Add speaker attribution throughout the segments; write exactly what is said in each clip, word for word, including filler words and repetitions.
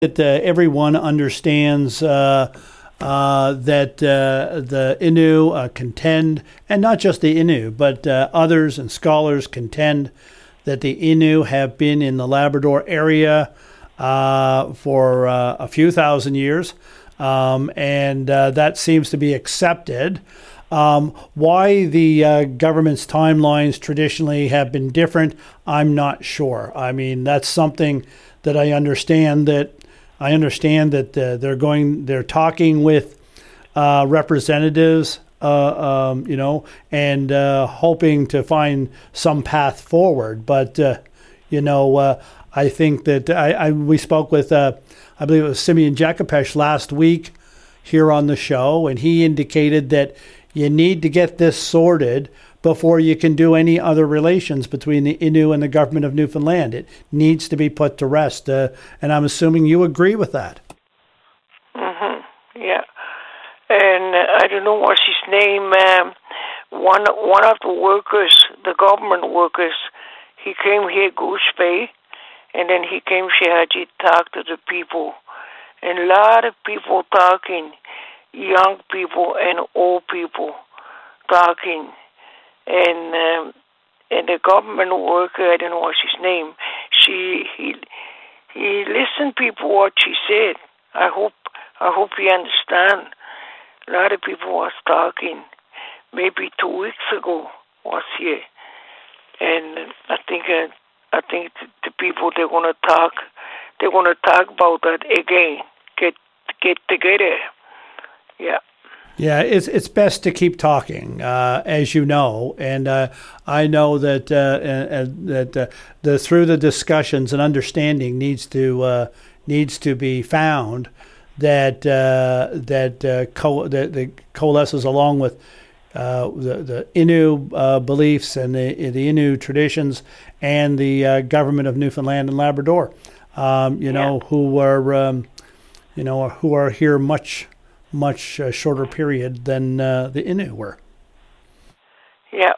Speaker 1: that uh, everyone understands uh, uh, that uh, the Innu uh, contend, and not just the Innu, but uh, others and scholars contend that the Innu have been in the Labrador area uh, for uh, a few thousand years, um, and uh, that seems to be accepted. Um, why the uh, government's timelines traditionally have been different, I'm not sure. I mean, that's something that I understand that I understand that uh, they're going, they're talking with uh, representatives, uh, um, you know, and uh, hoping to find some path forward. But uh, you know, uh, I think that I, I we spoke with, uh, I believe it was Simeon Jakopesh last week here on the show, and he indicated that you need to get this sorted before you can do any other relations between the Innu and the government of Newfoundland. It needs to be put to rest. Uh, and I'm assuming you agree with that.
Speaker 2: Mm-hmm. Yeah. And uh, I don't know what's his name. Um, one one of the workers, the government workers, he came here, Goose Bay, and then he came here to talk to the people. And a lot of people talking, young people and old people talking, and um, and the government worker, I don't know what's his name, she he he listened people what she said. I hope I hope he understand. A lot of people was talking, maybe two weeks ago was here, and I think uh, I think the people they're gonna talk, they're gonna talk about that again. Get get together. Yeah.
Speaker 1: Yeah, it's it's best to keep talking, uh, as you know, and uh, I know that uh, and, that uh, the through the discussions and understanding needs to uh, needs to be found that uh, that uh, co- that, that coalesces along with uh, the the Innu uh, beliefs and the the Innu traditions and the uh, government of Newfoundland and Labrador, um, you know, yeah. who are um, you know who are here much. much uh, shorter period than uh, the Innu were.
Speaker 2: Yeah.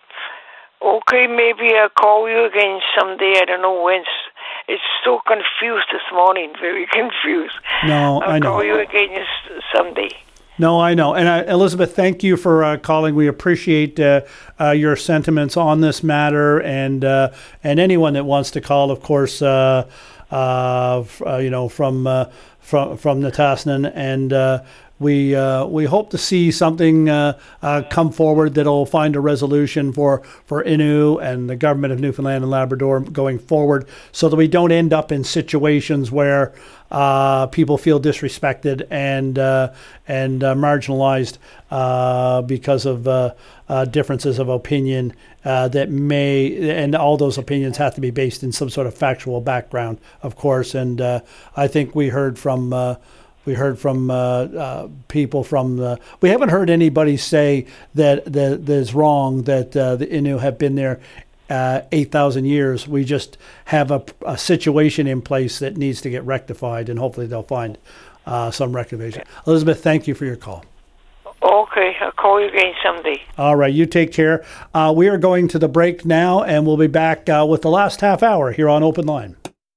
Speaker 2: Okay, maybe I'll call you again someday. I don't know when. It's so confused this morning, very confused.
Speaker 1: No,
Speaker 2: I'll
Speaker 1: I know.
Speaker 2: I'll call you again someday.
Speaker 1: No, I know. And uh, Elizabeth, thank you for uh, calling. We appreciate uh, uh, your sentiments on this matter, and uh, and anyone that wants to call, of course, uh, uh, f- uh, you know, from uh, from from Nitassinan, and uh, we uh, we hope to see something uh, uh, come forward that'll find a resolution for for Innu and the government of Newfoundland and Labrador going forward, so that we don't end up in situations where uh, people feel disrespected and uh, and uh, marginalized uh, because of uh, uh, differences of opinion uh, that may, and all those opinions have to be based in some sort of factual background, of course. And uh, I think we heard from. Uh, We heard from uh, uh, people from the. We haven't heard anybody say that that, that is wrong that uh, the Innu have been there uh, eight thousand years. We just have a, a situation in place that needs to get rectified, and hopefully they'll find uh, some rectification. Elizabeth, thank you for your call.
Speaker 2: Okay, I'll call you again someday.
Speaker 1: All right, you take care. Uh, we are going to the break now, and we'll be back uh, with the last half hour here on Open Line.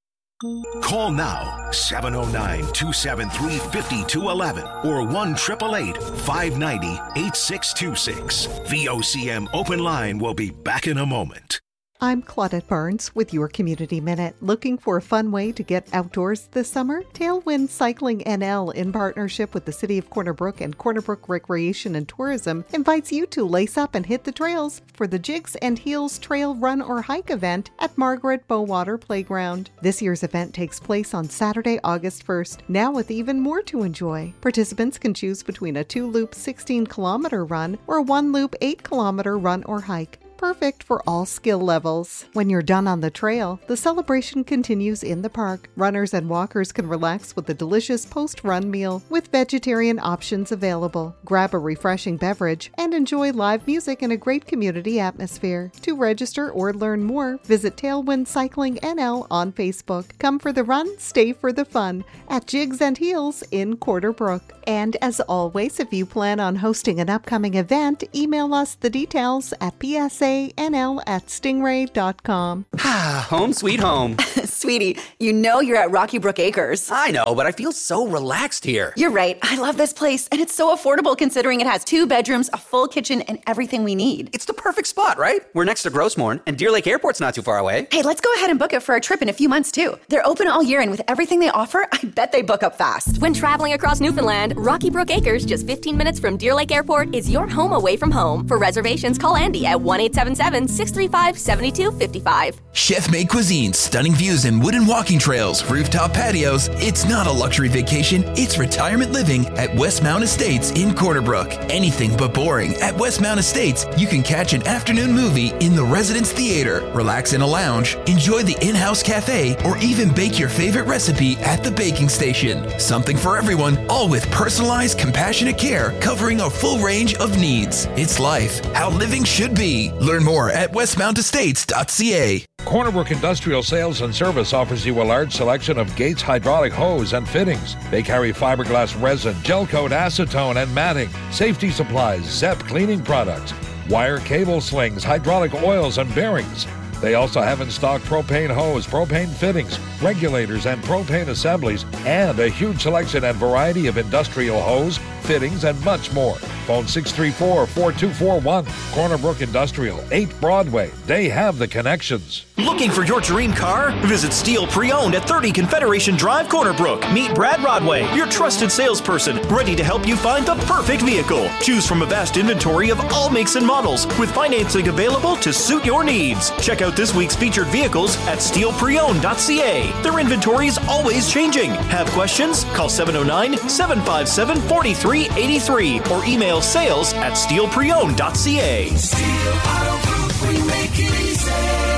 Speaker 3: Call now, seven oh nine, two seven three, five two one one or one eight eight eight, five nine zero, eight six two six. V O C M Open Line will be back in a moment.
Speaker 4: I'm Claudette Barnes with your Community Minute. Looking for a fun way to get outdoors this summer? Tailwind Cycling N L, in partnership with the City of Corner Brook and Corner Brook Recreation and Tourism, invites you to lace up and hit the trails for the Jigs and Heels Trail Run or Hike event at Margaret Bowater Playground. This year's event takes place on Saturday, August first, now with even more to enjoy. Participants can choose between a two-loop sixteen kilometer run or a one-loop eight kilometer run or hike. Perfect for all skill levels. When you're done on the trail, the celebration continues in the park. Runners and walkers can relax with a delicious post-run meal with vegetarian options available. Grab a refreshing beverage and enjoy live music in a great community atmosphere. To register or learn more, visit Tailwind Cycling N L on Facebook. Come for the run, stay for the fun at Jigs and Heels in Corner Brook. And as always, if you plan on hosting an upcoming event, email us the details at P S A A N L at stingray dot com.
Speaker 5: Ah, home sweet home.
Speaker 6: Sweetie, you know you're at Rocky Brook Acres.
Speaker 5: I know, but I feel so relaxed here.
Speaker 6: You're right. I love this place, and it's so affordable considering it has two bedrooms, a full kitchen, and everything we need.
Speaker 5: It's the perfect spot, right? We're next to Grossmorn, and Deer Lake Airport's not too far away.
Speaker 6: Hey, let's go ahead and book it for a trip in a few months, too. They're open all year, and with everything they offer, I bet they book up fast.
Speaker 7: When traveling across Newfoundland, Rocky Brook Acres, just fifteen minutes from Deer Lake Airport, is your home away from home. For reservations, call Andy at one eight seven seven, six three five, seven two five five.
Speaker 8: Chef-made cuisine, stunning views and wooden walking trails, rooftop patios. It's not a luxury vacation, it's retirement living at Westmount Estates in Corner Brook. Anything but boring. At Westmount Estates, you can catch an afternoon movie in the Residence Theater, relax in a lounge, enjoy the in-house cafe, or even bake your favorite recipe at the baking station. Something for everyone, all with personalized, compassionate care covering a full range of needs. It's life, how living should be. Learn more at westmount estates dot c a.
Speaker 9: Corner Brook Industrial Sales and Service offers you a large selection of Gates hydraulic hose and fittings. They carry fiberglass resin, gel coat, acetone, and matting, safety supplies, Zep cleaning products, wire cable slings, hydraulic oils, and bearings. They also have in stock propane hose, propane fittings, regulators, and propane assemblies, and a huge selection and variety of industrial hose, fittings, and much more. Phone six three four, four two four one. Corner Brook Industrial, eight Broadway. They have the connections.
Speaker 10: Looking for your dream car? Visit Steel Pre-Owned at thirty Confederation Drive, Corner Brook. Meet Brad Rodway, your trusted salesperson, ready to help you find the perfect vehicle. Choose from a vast inventory of all makes and models, with financing available to suit your needs. Check out this week's featured vehicles at steel pre owned dot c a. Their inventory is always changing. Have questions? Call seven oh nine, seven five seven, four three eight three or email sales at steel pre owned dot c a.
Speaker 11: Steel Auto Group, we make it easy.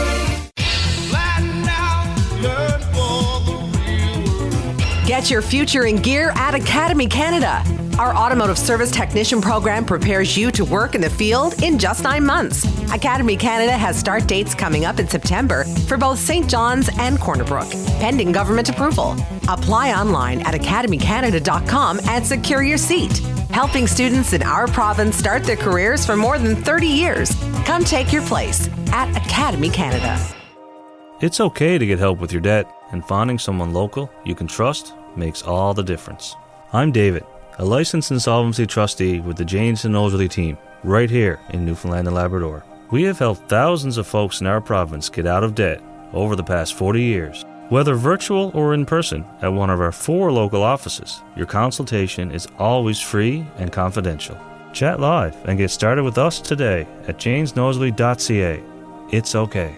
Speaker 11: Flatten out, learn for the real world.
Speaker 12: Get your future in gear at Academy Canada. Our automotive service technician program prepares you to work in the field in just nine months. Academy Canada has start dates coming up in September for both Saint John's and Corner Brook, pending government approval. Apply online at academy canada dot com and secure your seat. Helping students in our province start their careers for more than thirty years. Come take your place at Academy Canada.
Speaker 13: It's okay to get help with your debt, and finding someone local you can trust makes all the difference. I'm David, a licensed insolvency trustee with the Janes and Nosworthy team, right here in Newfoundland and Labrador. We have helped thousands of folks in our province get out of debt over the past forty years. Whether virtual or in person at one of our four local offices, your consultation is always free and confidential. Chat live and get started with us today at janes nosworthy dot c a. It's okay.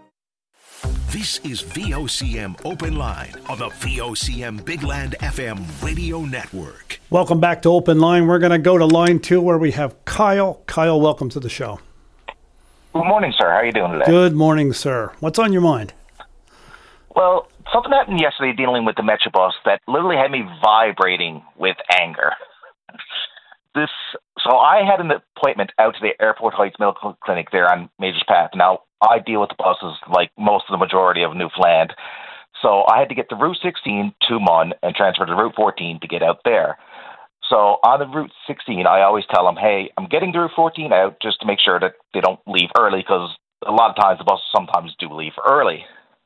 Speaker 3: This is V O C M Open Line on the V O C M Big Land F M radio network.
Speaker 1: Welcome back to Open Line. We're going to go to line two where we have Kyle. Kyle, welcome to the show.
Speaker 14: Good morning, sir. How are you doing today?
Speaker 1: Good morning, sir. What's on your mind?
Speaker 14: Well, something happened yesterday dealing with the Metrobus that literally had me vibrating with anger. This, so I had an appointment out to the Airport Heights Medical Clinic there on Majors Path. Now, I deal with the buses like most of the majority of Newfoundland. So I had to get the Route sixteen to Munn and transfer to Route fourteen to get out there. So on the Route sixteen, I always tell them, hey, I'm getting the Route fourteen out just to make sure that they don't leave early, because a lot of times the buses sometimes do leave early.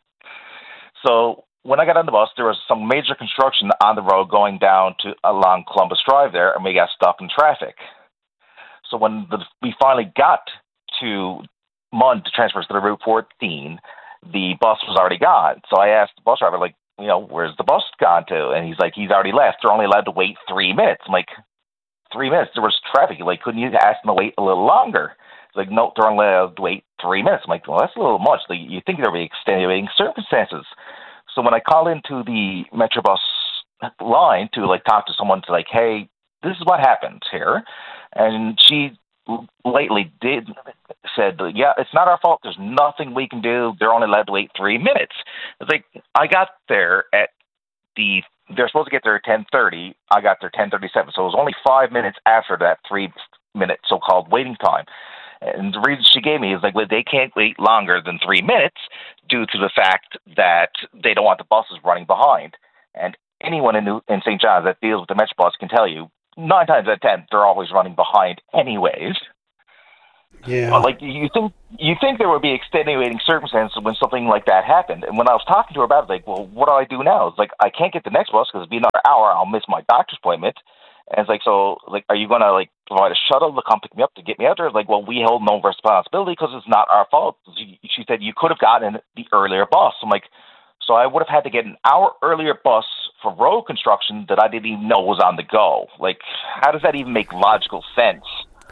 Speaker 14: So when I got on the bus, there was some major construction on the road going down to along Columbus Drive there, and we got stuck in traffic. So when the, we finally got to Munn to transfer to the Route fourteen, the bus was already gone. So I asked the bus driver, like, you know, where's the bus gone to? And he's like, he's already left. They're only allowed to wait three minutes. I'm like, three minutes? There was traffic. Like, couldn't you ask them to wait a little longer? He's like, no, they're only allowed to wait three minutes. I'm like, well, that's a little much. Like, you think there would be extenuating circumstances. So when I call into the Metrobus line to, like, talk to someone to, like, hey, this is what happened here. And she lately did said, yeah, it's not our fault. There's nothing we can do. They're only allowed to wait three minutes. It's like, I got there at the, they're supposed to get there at ten thirty. I got there ten thirty-seven. So it was only five minutes after that three minute so-called waiting time. And the reason she gave me is like, well, they can't wait longer than three minutes due to the fact that they don't want the buses running behind. And anyone in, New, in Saint John's that deals with the Metrobus can tell you, nine times out of ten, they're always running behind anyways.
Speaker 1: Yeah.
Speaker 14: But, like, you think you think there would be extenuating circumstances when something like that happened. And when I was talking to her about it, like, well, what do I do now? It's like, I can't get the next bus because it'll be another hour. I'll miss my doctor's appointment. And it's like, so, like, are you going to, like, provide a shuttle to come pick me up to get me out there? It's like, well, we hold no responsibility because it's not our fault. She said, you could have gotten the earlier bus. I'm like, so I would have had to get an hour earlier bus for road construction that I didn't even know was on the go. Like, how does that even make logical sense?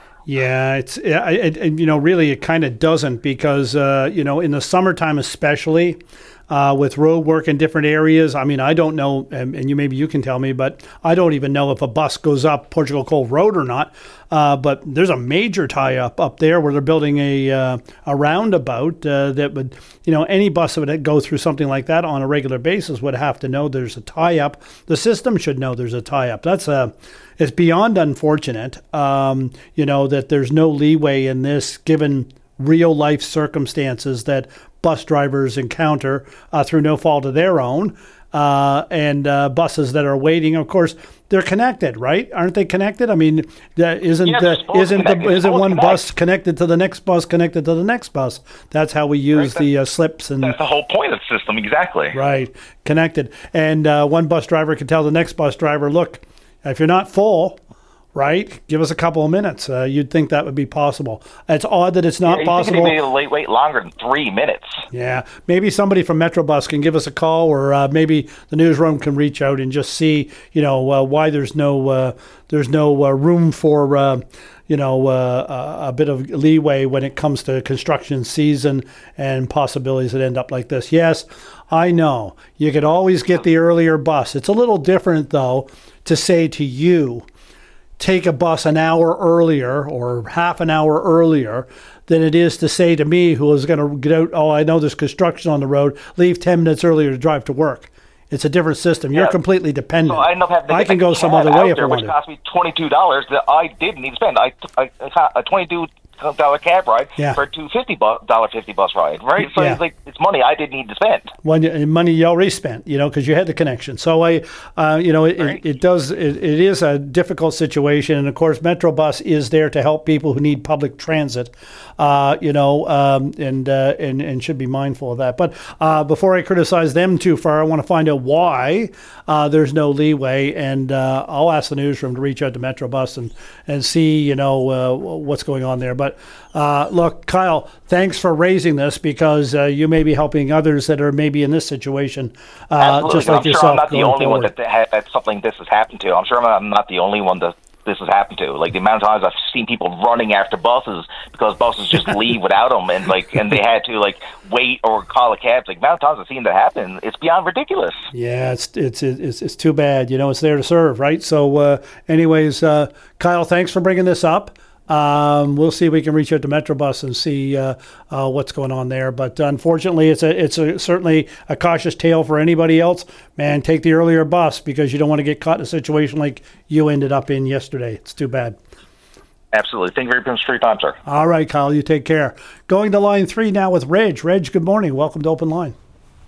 Speaker 1: Yeah, it's it, it, you know, really it kind of doesn't because uh, you know, in the summertime especially, uh, with road work in different areas. I mean, I don't know, and, and you maybe you can tell me, but I don't even know if a bus goes up Portugal Cove Road or not. Uh, but there's a major tie-up up there where they're building a uh, a roundabout uh, that would, you know, any bus that would go through something like that on a regular basis would have to know there's a tie-up. The system should know there's a tie-up. That's a It's beyond unfortunate, um, you know, that there's no leeway in this given real life circumstances that bus drivers encounter uh, through no fault of their own, uh, and uh, buses that are waiting. Of course, they're connected, right? Aren't they connected? I mean, that isn't
Speaker 14: yes,
Speaker 1: the, isn't the, isn't one
Speaker 14: connect.
Speaker 1: bus connected to the next bus connected to the next bus? That's how we use
Speaker 14: right,
Speaker 1: the uh, slips and.
Speaker 14: That's the whole point of the system, exactly.
Speaker 1: Right, connected, and uh, one bus driver can tell the next bus driver, look, if you're not full, right, give us a couple of minutes. Uh, you'd think that would be possible. It's odd that it's not
Speaker 14: yeah,
Speaker 1: possible.
Speaker 14: Maybe wait, wait longer than three minutes.
Speaker 1: Yeah, maybe somebody from Metrobus can give us a call, or uh, maybe the newsroom can reach out and just see, you know, uh, why there's no uh, there's no uh, room for. Uh, you know, uh, a bit of leeway when it comes to construction season and possibilities that end up like this. Yes, I know. You could always get the earlier bus. It's a little different, though, to say to you, take a bus an hour earlier or half an hour earlier than it is to say to me, who is going to get out, oh, I know there's construction on the road, leave ten minutes earlier to drive to work. It's a different system. You're
Speaker 14: yeah.
Speaker 1: completely dependent.
Speaker 14: So I, end up having to
Speaker 1: I
Speaker 14: get
Speaker 1: can go some
Speaker 14: cab
Speaker 1: other way
Speaker 14: out
Speaker 1: if
Speaker 14: there,
Speaker 1: I
Speaker 14: which
Speaker 1: wanted.
Speaker 14: cost me twenty-two dollars that I didn't need to spend. I, I, I got a twenty-two dollar cab ride
Speaker 1: yeah.
Speaker 14: for a two fifty dollar fifty bus ride, right? So
Speaker 1: yeah.
Speaker 14: it's like it's money I didn't need to spend.
Speaker 1: When money you already spent, you know, because you had the connection. So I, uh, you know, it, right. it, it does. It, it is a difficult situation, and of course, Metrobus is there to help people who need public transit. Uh, you know, um, and uh, and and should be mindful of that. But uh, before I criticize them too far, I want to find out why uh, there's no leeway, and uh, I'll ask the newsroom to reach out to Metrobus and and see, you know, uh, what's going on there. But uh, look, Kyle, thanks for raising this because uh, you may be helping others that are maybe in this situation, uh, just like
Speaker 14: I'm sure
Speaker 1: yourself.
Speaker 14: I'm not the only
Speaker 1: forward.
Speaker 14: one that, that, that something this has happened to. I'm sure I'm not the only one that this has happened to. Like the amount of times I've seen people running after buses because buses just leave without them, and like and they had to like wait or call a cab. Like the amount of times I've seen that happen, it's beyond ridiculous.
Speaker 1: Yeah, it's it's it's it's too bad. You know, it's there to serve, right? So, uh, anyways, uh, Kyle, thanks for bringing this up. Um, we'll see if we can reach out to Metrobus and see uh, uh, what's going on there. But unfortunately, it's a it's a, certainly a cautious tale for anybody else. Man, take the earlier bus because you don't want to get caught in a situation like you ended up in yesterday. It's too bad.
Speaker 14: Absolutely. Thank you very much for your time, sir.
Speaker 1: All right, Kyle, you take care. Going to line three now with Reg. Reg, good morning. Welcome to Open Line.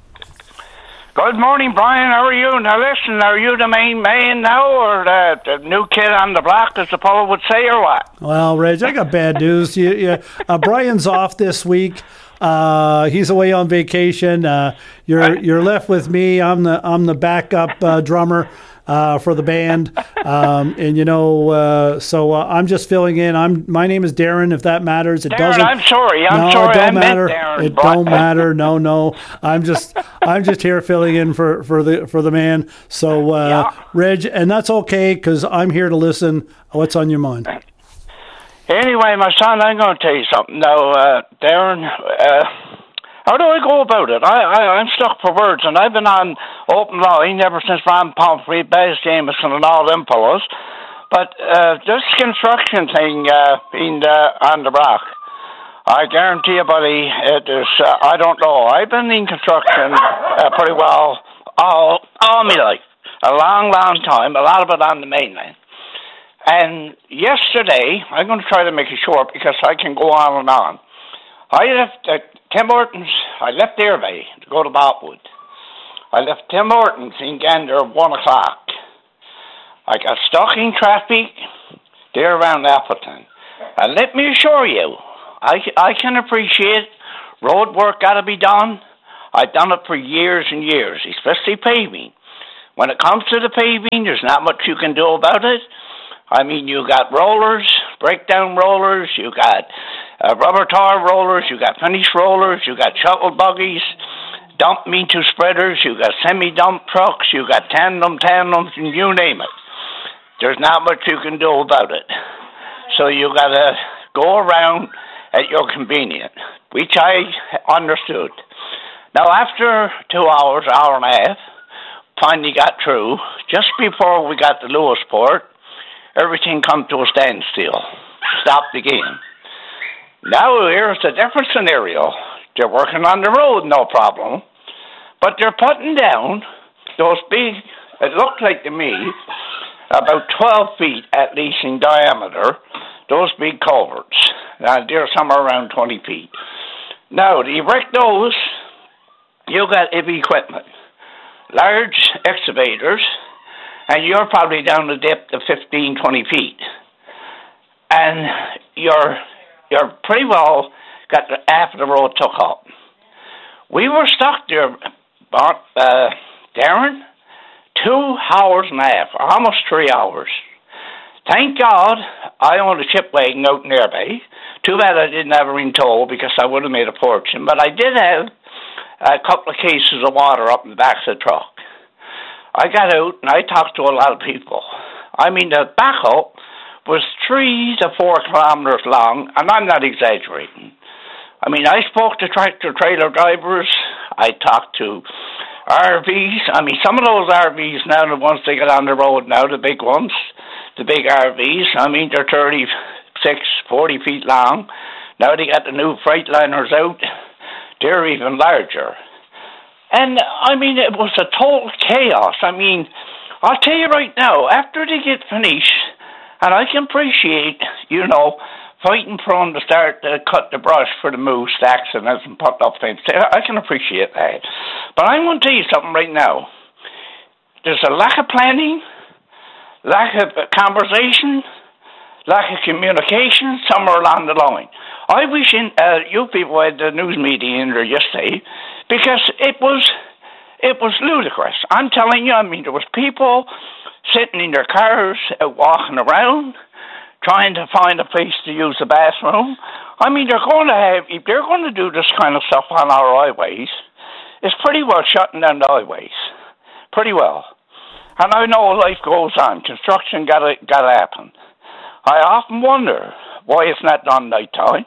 Speaker 15: Good morning, Brian. How are you? Now, listen, are you the main man now, or the, the new kid on the block, as the fellow would say, or what?
Speaker 1: Well, Reg, I got bad news. You, you, uh, Brian's off this week. Uh, he's away on vacation. Uh, you're you're left with me. I'm the I'm the backup uh, drummer uh, for the band, um, and you know, uh, so uh, I'm just filling in. I'm my name is Darren. If that matters, it
Speaker 15: Darren,
Speaker 1: doesn't.
Speaker 15: I'm sorry. I'm
Speaker 1: no,
Speaker 15: sorry.
Speaker 1: it don't
Speaker 15: I
Speaker 1: matter.
Speaker 15: meant Darren.
Speaker 1: It don't matter. No, no. I'm just I'm just here filling in for, for the for the man. So, uh,
Speaker 15: yeah.
Speaker 1: Reg, and that's okay because I'm here to listen. What's on your mind?
Speaker 15: Anyway, my son, I'm going to tell you something. Now, uh, Darren, uh, how do I go about it? I, I, I'm stuck for words, and I've been on Open Line ever since Ron Pomfrey, Baz Jameson, and all them fellows. But uh, this construction thing uh, being uh, on the block, I guarantee you, buddy, it is, uh, I don't know. I've been in construction uh, pretty well all, all my life, a long, long time, a lot of it on the mainland. And yesterday, I'm going to try to make it short because I can go on and on. I left at Tim Hortons, I left Airway to go to Botwood. I left Tim Hortons in Gander at one o'clock. I got stuck in traffic there around Appleton. And let me assure you, I, I can appreciate road work got to be done. I've done it for years and years, especially paving. When it comes to the paving, there's not much you can do about it. I mean, you got rollers, breakdown rollers, you got uh, rubber tar rollers, you got finish rollers, you got shuttle buggies, dump me-too spreaders, you got semi-dump trucks, you got tandem tandems, and you name it. There's not much you can do about it. So you got to go around at your convenience, which I understood. Now, after two hours, hour and a half, finally got through, just before we got to Lewisport, everything come to a standstill. Stopped again. Now here's a different scenario. They're working on the road, no problem. But they're putting down those big, it looked like to me, about twelve feet at least in diameter, those big culverts. Now they're somewhere around twenty feet. Now, to erect those, you got heavy equipment. Large excavators, and you're probably down the depth of fifteen, twenty feet. And you're you're pretty well got the, half of the road took up. We were stuck there, uh, Darren, two hours and a half, almost three hours. Thank God I owned a chip wagon out in Airbay. Too bad I didn't have a ring toll because I would have made a fortune. But I did have a couple of cases of water up in the back of the truck. I got out and I talked to a lot of people. I mean, the backhoe was three to four kilometers long, and I'm not exaggerating. I mean, I spoke to tractor-trailer drivers. I talked to R Vs. I mean, some of those R Vs now, the ones they get on the road now, the big ones, the big R Vs, I mean, they're thirty-six, forty feet long. Now they got the new Freightliners out. They're even larger. And, I mean, it was a total chaos. I mean, I'll tell you right now, after they get finished, and I can appreciate, you know, fighting for them to start to cut the brush for the moose, the accidents, and put up things. I can appreciate that. But I'm going to tell you something right now. There's a lack of planning, lack of conversation, lack of communication somewhere along the line. I wish in, uh, you people had the news meeting in there yesterday, because it was it was ludicrous. I'm telling you, I mean, there was people sitting in their cars, uh, walking around, trying to find a place to use the bathroom. I mean, they're going to have, if they're going to do this kind of stuff on our highways, it's pretty well shutting down the highways. Pretty well. And I know life goes on. Construction got to got to happen. I often wonder why it's not done nighttime.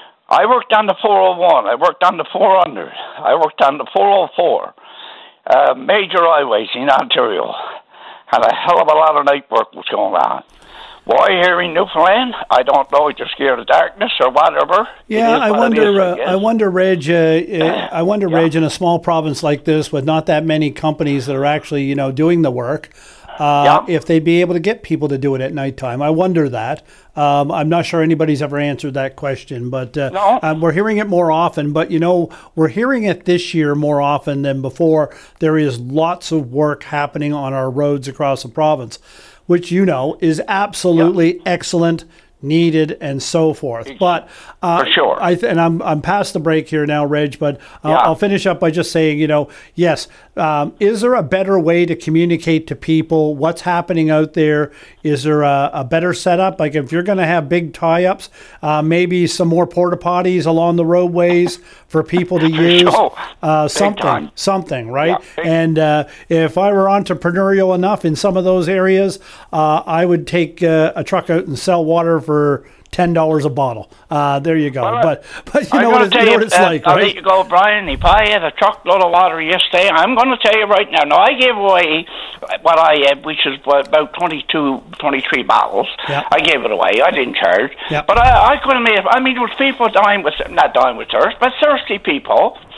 Speaker 15: I worked on the four oh one. I worked on the four hundred. I worked on the four oh four. Uh, major highways in Ontario. And a hell of a lot of night work was going on. Why here in Newfoundland? I don't know. Just scared of darkness or whatever.
Speaker 1: Yeah, I wonder. Is, I, uh, I wonder, Reg. Uh, I wonder, yeah. Reg, in a small province like this, with not that many companies that are actually, you know, doing the work, uh, yeah. if they'd be able to get people to do it at nighttime. I wonder that. Um, I'm not sure anybody's ever answered that question, but uh,
Speaker 15: no.
Speaker 1: um, we're hearing it more often. But, you know, we're hearing it this year more often than before. There is lots of work happening on our roads across the province, which, you know, is absolutely yeah. excellent, needed, and so forth. But uh,
Speaker 15: for sure,
Speaker 1: I th- and I'm I'm past the break here now, Reg. But uh,
Speaker 15: yeah.
Speaker 1: I'll finish up by just saying, you know, yes, um, is there a better way to communicate to people what's happening out there? Is there a, a better setup? Like if you're going to have big tie-ups, uh, maybe some more porta potties along the roadways for people to use.
Speaker 15: Sure.
Speaker 1: Uh, something,
Speaker 15: time.
Speaker 1: something, right?
Speaker 15: Yeah,
Speaker 1: and uh, if I were entrepreneurial enough in some of those areas, uh, I would take uh, a truck out and sell water for ten dollars a bottle. Uh, there you go.
Speaker 15: Well,
Speaker 1: but but you know what, you know what it's
Speaker 15: uh,
Speaker 1: like,
Speaker 15: I'll
Speaker 1: right?
Speaker 15: let you go, Brian. If I had a truckload of water yesterday, I'm going to tell you right now. Now, I gave away what I had, which is about twenty-two, twenty-three bottles.
Speaker 1: Yep.
Speaker 15: I gave it away. I didn't charge.
Speaker 1: Yep.
Speaker 15: But I, I could have made it. I mean, there was people dying with, not dying with thirst, but thirsty people.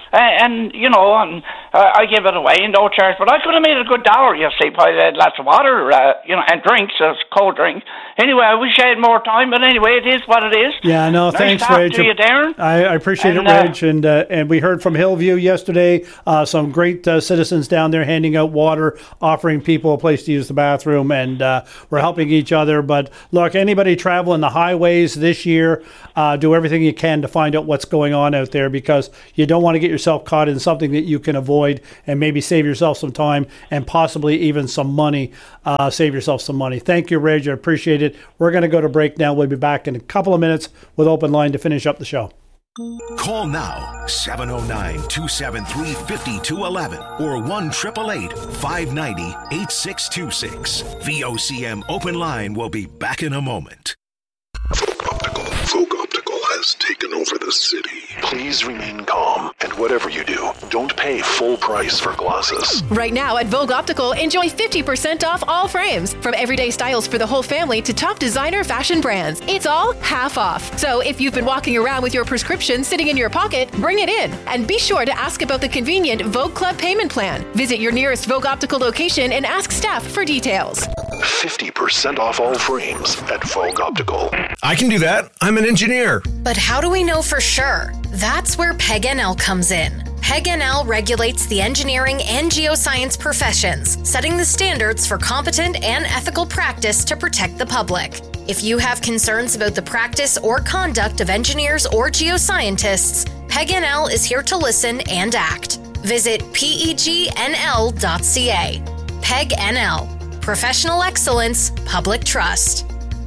Speaker 15: and, you know, and uh, I give it away, no charge. But I could have made a good dollar, you see, by uh, lots of water, uh, you know, and drinks, uh, cold drinks. Anyway, I wish I had more time, but anyway, it is what it is.
Speaker 1: Yeah, no,
Speaker 15: nice
Speaker 1: thanks,
Speaker 15: talking
Speaker 1: Reg.
Speaker 15: to you, Darren.
Speaker 1: I, I appreciate
Speaker 15: and,
Speaker 1: it, Reg. Uh, and uh, and we heard from Hillview yesterday, uh, some great uh, citizens down there handing out water, offering people a place to use the bathroom, and uh, we're helping each other. But look, anybody traveling the highways this year, uh, do everything you can to find out what's going on out there, because you don't want to get yourself caught in something that you can avoid, and maybe save yourself some time and possibly even some money. Uh, save yourself some money. Thank you, Reg. I appreciate it. We're going to go to break now. We'll be back in a couple of minutes with Open Line to finish up the show.
Speaker 3: Call now, seven oh nine, two seven three, five two one one or one eight eight eight, five nine zero, eight six two six. V O C M Open Line will be back in a moment.
Speaker 16: Optical. Vogue Optical has taken over the city. Please remain calm, and whatever you do, don't pay full price for glasses.
Speaker 17: Right now at Vogue Optical, enjoy fifty percent off all frames. From everyday styles for the whole family to top designer fashion brands. It's all half off. So if you've been walking around with your prescription sitting in your pocket, bring it in. And be sure to ask about the convenient Vogue Club payment plan. Visit your nearest Vogue Optical location and ask staff for details.
Speaker 16: fifty percent off all frames at Vogue Optical.
Speaker 18: I can do that. I'm an engineer.
Speaker 19: But how do we know for sure? That's where P E G N L comes in. P E G N L regulates the engineering and geoscience professions, setting the standards for competent and ethical practice to protect the public. If you have concerns about the practice or conduct of engineers or geoscientists, P E G N L is here to listen and act. Visit P E G N L dot C A. P E G N L. Professional excellence, public trust.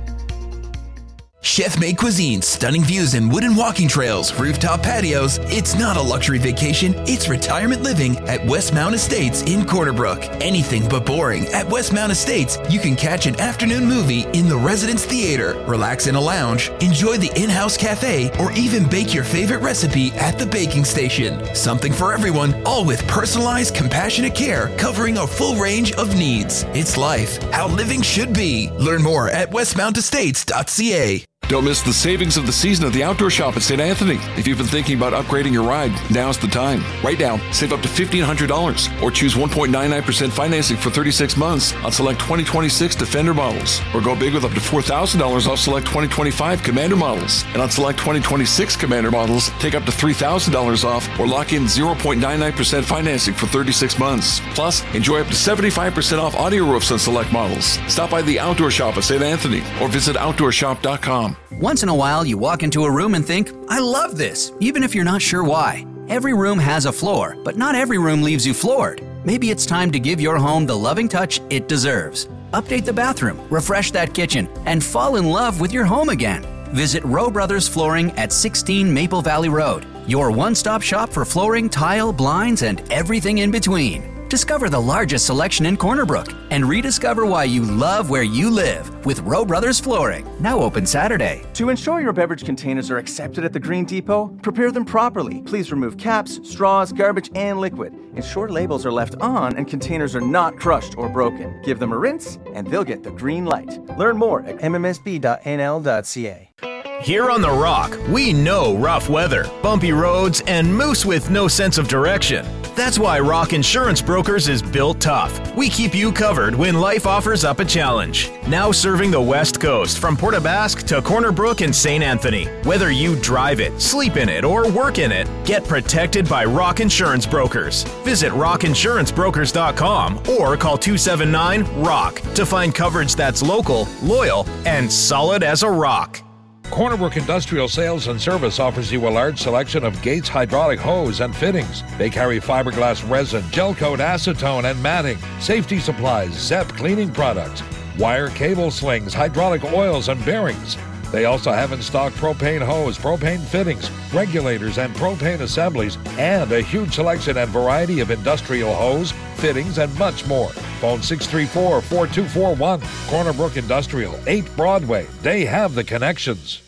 Speaker 8: Chef-made cuisine, stunning views and wooden walking trails, rooftop patios. It's not a luxury vacation, it's retirement living at Westmount Estates in Corner Brook. Anything but boring. At Westmount Estates, you can catch an afternoon movie in the Residence Theater, relax in a lounge, enjoy the in-house cafe, or even bake your favorite recipe at the baking station. Something for everyone, all with personalized, compassionate care covering a full range of needs. It's life, how living should be. Learn more at westmount estates dot c a.
Speaker 20: Don't miss the savings of the season at the Outdoor Shop at Saint Anthony. If you've been thinking about upgrading your ride, now's the time. Right now, save up to fifteen hundred dollars or choose one point nine nine percent financing for thirty-six months on select twenty twenty-six Defender models. Or go big with up to four thousand dollars off select twenty twenty-five Commander models. And on select twenty twenty-six Commander models, take up to three thousand dollars off or lock in zero point nine nine percent financing for thirty-six months. Plus, enjoy up to seventy-five percent off audio roofs on select models. Stop by the Outdoor Shop at Saint Anthony or visit outdoor shop dot com.
Speaker 5: Once in a while, you walk into a room and think, I love this, even if you're not sure why. Every room has a floor, but not every room leaves you floored. Maybe it's time to give your home the loving touch it deserves. Update the bathroom, refresh that kitchen, and fall in love with your home again. Visit Rowe Brothers Flooring at sixteen Maple Valley Road, your one-stop shop for flooring, tile, blinds, and everything in between. Discover the largest selection in Corner Brook and rediscover why you love where you live with Rowe Brothers Flooring. Now open Saturday.
Speaker 21: To ensure your beverage containers are accepted at the Green Depot, prepare them properly. Please remove caps, straws, garbage, and liquid. Ensure labels are left on and containers are not crushed or broken. Give them a rinse and they'll get the green light. Learn more at m m s b dot n l dot c a.
Speaker 22: Here on The Rock, we know rough weather, bumpy roads, and moose with no sense of direction. That's why Rock Insurance Brokers is built tough. We keep you covered when life offers up a challenge. Now serving the West Coast from Port aux Basques to Corner Brook and Saint Anthony. Whether you drive it, sleep in it, or work in it, get protected by Rock Insurance Brokers. Visit rock insurance brokers dot com or call two seven nine ROCK to find coverage that's local, loyal, and solid as a rock.
Speaker 9: Corner Brook Industrial Sales and Service offers you a large selection of Gates hydraulic hose and fittings. They carry fiberglass resin, gel coat acetone and matting, safety supplies, Zep cleaning products, wire cable slings, hydraulic oils and bearings. They also have in stock propane hose, propane fittings, regulators and propane assemblies, and a huge selection and variety of industrial hose, fittings, and much more. Phone six three four, four two four one. Corner Brook Industrial, eight Broadway. They have the connections.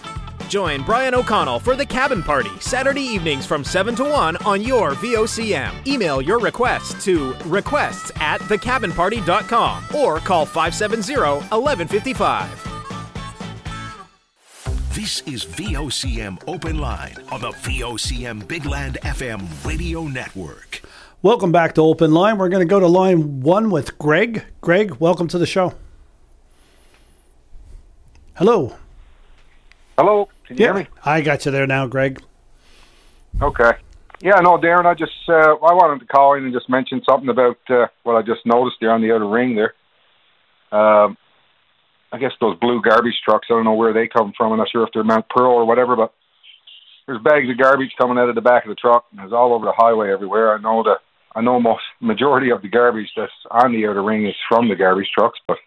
Speaker 23: Join Brian O'Connell for the Cabin Party, Saturday evenings from seven to one on your V O C M. Email your requests to requests at the cabin party dot com or call five seven zero, one one five five.
Speaker 3: This is V O C M Open Line on the V O C M Big Land F M radio network.
Speaker 1: Welcome back to Open Line. We're going to go to line one with Greg. Greg, welcome to the show. Hello.
Speaker 2: Hello. Can you
Speaker 1: yeah,
Speaker 2: hear me?
Speaker 1: I got you there now, Greg.
Speaker 2: Okay. Yeah, no, Darren, I just uh, I wanted to call in and just mention something about uh, what I just noticed there on the outer ring there. Um, I guess those blue garbage trucks, I don't know where they come from. I'm not sure if they're Mount Pearl or whatever, but there's bags of garbage coming out of the back of the truck, and it's all over the highway everywhere. I know the I know most majority of the garbage that's on the outer ring is from the garbage trucks, but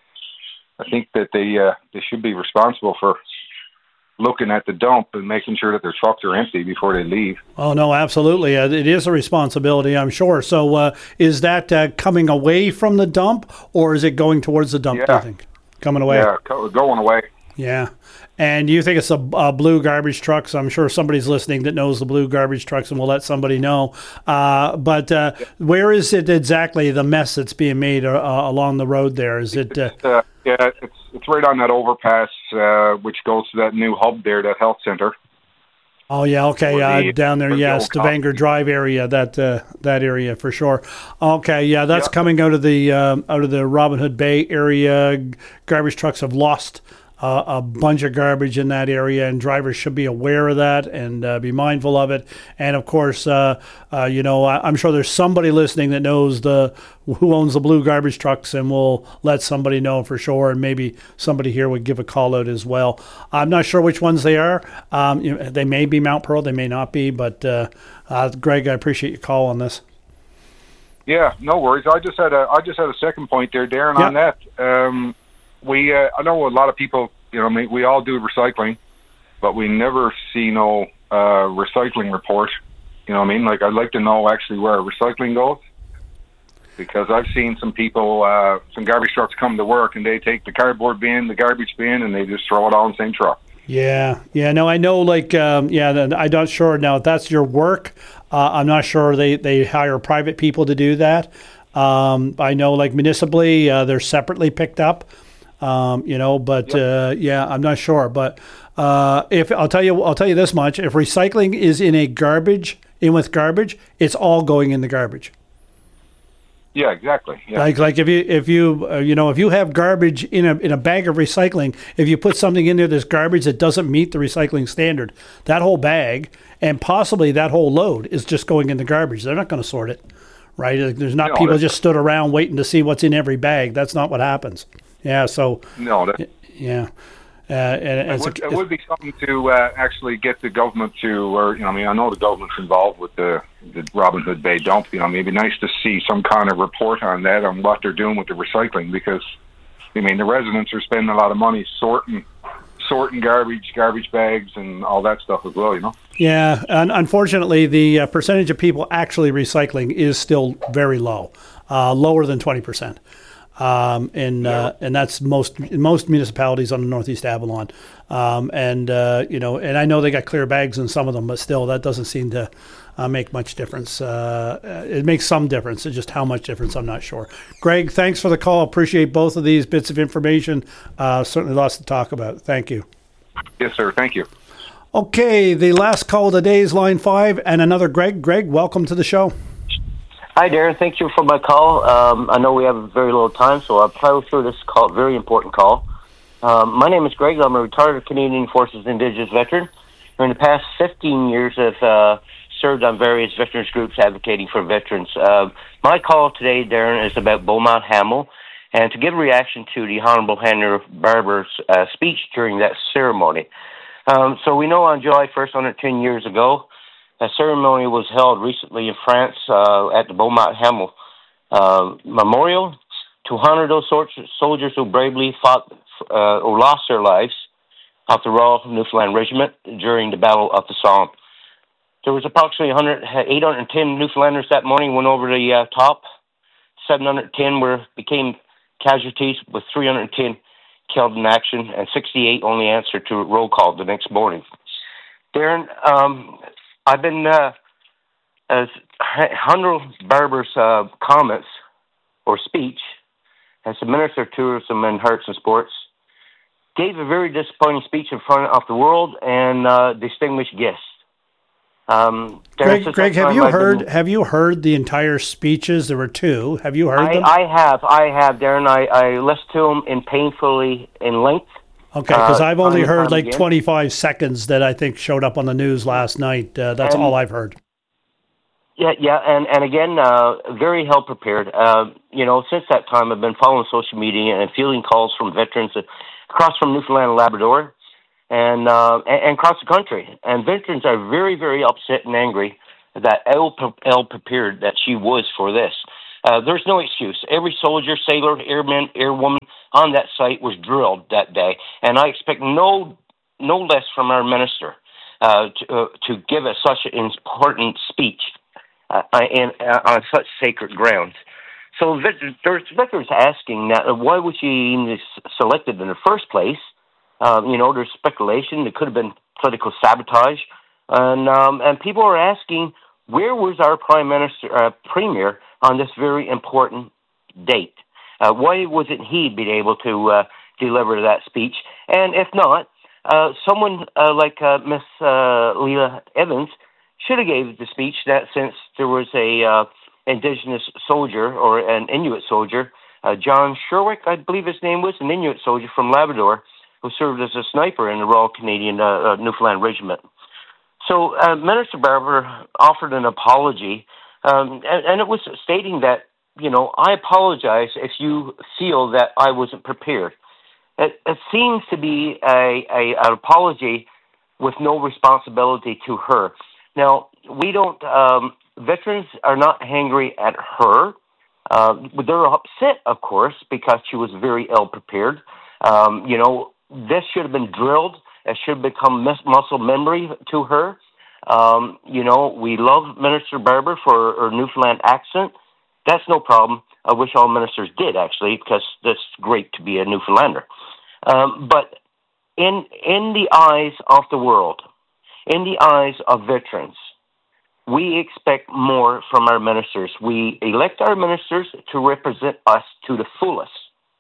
Speaker 2: I think that they uh, they should be responsible for looking at the dump and making sure that their trucks are empty before they leave.
Speaker 1: Oh, no, absolutely. Uh, it is a responsibility, I'm sure. So uh, is that uh, coming away from the dump, or is it going towards the dump,
Speaker 2: yeah.
Speaker 1: do you think? Coming away?
Speaker 2: Yeah, going away.
Speaker 1: Yeah. And you think it's a, a blue garbage trucks? I'm sure somebody's listening that knows the blue garbage trucks, and we'll let somebody know. Uh, but uh, yeah. where is it exactly, the mess that's being made uh, along the road there? Is it... Uh,
Speaker 2: uh, yeah, it's it's right on that overpass, uh, which goes to that new hub there, that health center.
Speaker 1: Oh, yeah, okay, uh,
Speaker 2: the,
Speaker 1: down there, yeah, Stavanger Drive area, that uh, that area for sure. Okay, yeah, that's yeah. coming out of the um, out of the Robin Hood Bay area. Garbage trucks have lost uh, a bunch of garbage in that area, and drivers should be aware of that and uh, be mindful of it. And of course, uh, uh, you know, I, I'm sure there's somebody listening that knows the who owns the blue garbage trucks, and we'll let somebody know for sure. And maybe somebody here would give a call out as well. I'm not sure which ones they are. Um, you know, they may be Mount Pearl, they may not be. But uh, uh, Greg, I appreciate your call on this.
Speaker 2: Yeah, no worries. I just had a I just had a second point there, Darren,
Speaker 1: yeah.
Speaker 2: on that. Um, we uh, I know a lot of people. You know, I mean, we all do recycling, but we never see no uh, recycling report. You know what I mean? Like, I'd like to know actually where recycling goes, because I've seen some people, uh, some garbage trucks come to work, and they take the cardboard bin, the garbage bin, and they just throw it all in the same truck.
Speaker 1: Yeah, yeah. No, I know, like, um, yeah, I'm not sure. Now, if that's your work, uh, I'm not sure they, they hire private people to do that. Um, I know, like, municipally, uh, they're separately picked up. Um, you know, but uh, yeah, I'm not sure. But uh, if I'll tell you, I'll tell you this much: if recycling is in a garbage, in with garbage, it's all going in the garbage.
Speaker 2: Yeah, exactly. Yeah.
Speaker 1: Like, like if you, if you, uh, you know, if you have garbage in a in a bag of recycling, if you put something in there that's garbage that doesn't meet the recycling standard, that whole bag and possibly that whole load is just going in the garbage. They're not going to sort it, right? There's not
Speaker 2: no,
Speaker 1: people just stood around waiting to see what's in every bag. That's not what happens. Yeah, so
Speaker 2: no, that,
Speaker 1: yeah, uh, and
Speaker 2: it, would, a, it would be something to uh, actually get the government to, or you know, I mean, I know the government's involved with the, the Robin Hood Bay dump. You know, it'd be nice to see some kind of report on that, on what they're doing with the recycling, because I mean, the residents are spending a lot of money sorting, sorting garbage, garbage bags, and all that stuff as well. You know.
Speaker 1: Yeah, and unfortunately, the uh, percentage of people actually recycling is still very low, uh, lower than twenty percent. Um, and uh, and that's most most municipalities on the Northeast Avalon, um, and uh, you know, and I know they got clear bags in some of them, but still, that doesn't seem to uh, make much difference. Uh, it makes some difference. It's just how much difference, I'm not sure. Greg, thanks for the call. Appreciate both of these bits of information. Uh, certainly lots to talk about. Thank you.
Speaker 2: Yes, sir. Thank you.
Speaker 1: Okay, the last call of the day is line five, and another Greg. Greg, welcome to the show.
Speaker 4: Hi, Darren. Thank you for my call. Um, I know we have very little time, so I'll plow through this call, very important call. Um, my name is Greg. I'm a retired Canadian Forces Indigenous veteran. In the past fifteen years, I've uh, served on various veterans groups advocating for veterans. Uh, my call today, Darren, is about Beaumont Hamel, and to give a reaction to the Honorable Henry Barber's uh, speech during that ceremony. Um, so we know on July first, one hundred ten years ago, a ceremony was held recently in France uh, at the Beaumont Hamel uh, Memorial to honor those soldiers who bravely fought uh, or lost their lives of the Royal Newfoundland Regiment during the Battle of the Somme. There was approximately one hundred, eight hundred ten Newfoundlanders that morning went over the uh, top. seven hundred ten were became casualties, with three hundred ten killed in action, and sixty-eight only answered to roll call the next morning. Darren, um, I've been, uh, as Honorable Barber's uh, comments or speech as the Minister of Tourism and Arts and Sports gave a very disappointing speech in front of the world and uh, distinguished guests. Um,
Speaker 1: Greg, Greg have you
Speaker 4: I've
Speaker 1: heard?
Speaker 4: been,
Speaker 1: have you heard the entire speeches? There were two. Have you heard
Speaker 4: I,
Speaker 1: them?
Speaker 4: I have, I have, Darren. I, I listened to them in painfully in length.
Speaker 1: Okay, because
Speaker 4: uh,
Speaker 1: I've only
Speaker 4: time and
Speaker 1: heard
Speaker 4: time
Speaker 1: like
Speaker 4: again.
Speaker 1: twenty-five seconds that I think showed up on the news last night. Uh, that's
Speaker 4: And-
Speaker 1: all I've heard.
Speaker 4: Yeah, yeah, and and again, uh, very well prepared. Uh, you know, since that time, I've been following social media and fielding calls from veterans across from Newfoundland and Labrador, and uh, and, and across the country. And veterans are very, very upset and angry that ill, ill prepared that she was for this. Uh, there's no excuse. Every soldier, sailor, airman, airwoman on that site was drilled that day, and I expect no no less from our minister uh, to uh, to give us such an important speech. Uh, and uh, on such sacred grounds. So vet- there's veterans asking that uh, why was she even selected in the first place? Uh, you know, there's speculation. It could have been political sabotage. And um, and people are asking, where was our prime minister, uh, premier on this very important date? Uh, why wasn't he being able to uh, deliver that speech? And if not, uh, someone uh, like uh, Miss uh, Leila Evans should have gave the speech that since there was a uh, indigenous soldier or an Inuit soldier, uh, John Sherwick, I believe his name was, an Inuit soldier from Labrador who served as a sniper in the Royal Canadian uh, uh, Newfoundland Regiment. So uh, Minister Barber offered an apology, um, and, and it was stating that, you know, I apologize if you feel that I wasn't prepared. It, it seems to be a, a an apology with no responsibility to her. Now, we don't, um, veterans are not angry at her. Uh, they're upset, of course, because she was very ill prepared. Um, you know, this should have been drilled. It should have become mus- muscle memory to her. Um, you know, we love Minister Barber for her Newfoundland accent. That's no problem. I wish all ministers did, actually, because it's great to be a Newfoundlander. Um, but in in the eyes of the world, in the eyes of veterans, we expect more from our ministers. We elect our ministers to represent us to the fullest.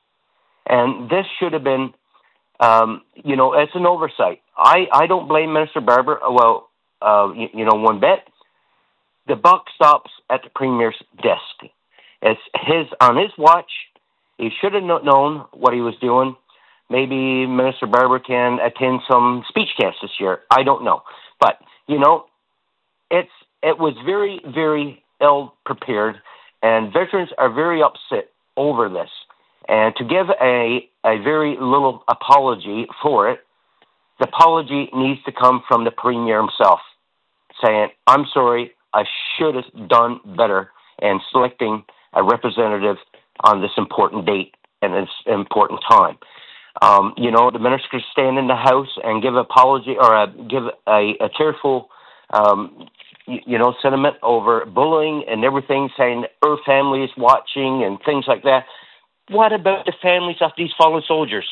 Speaker 4: And this should have been, um, you know, it's an oversight. I, I don't blame Minister Barber, well, uh, you, you know, one bit. The buck stops at the Premier's desk. It's his on his watch. He should have known what he was doing. Maybe Minister Barber can attend some speech camps this year. I don't know. But, you know, it's it was very, very ill prepared, and veterans are very upset over this. And to give a, a very little apology for it, the apology needs to come from the Premier himself, saying, I'm sorry, I should have done better in selecting a representative on this important date and this important time. Um, you know, the minister could stand in the House and give an apology or a, give a, a tearful, um, you, you know, sentiment over bullying and everything, saying her family is watching and things like that. What about the families of these fallen soldiers?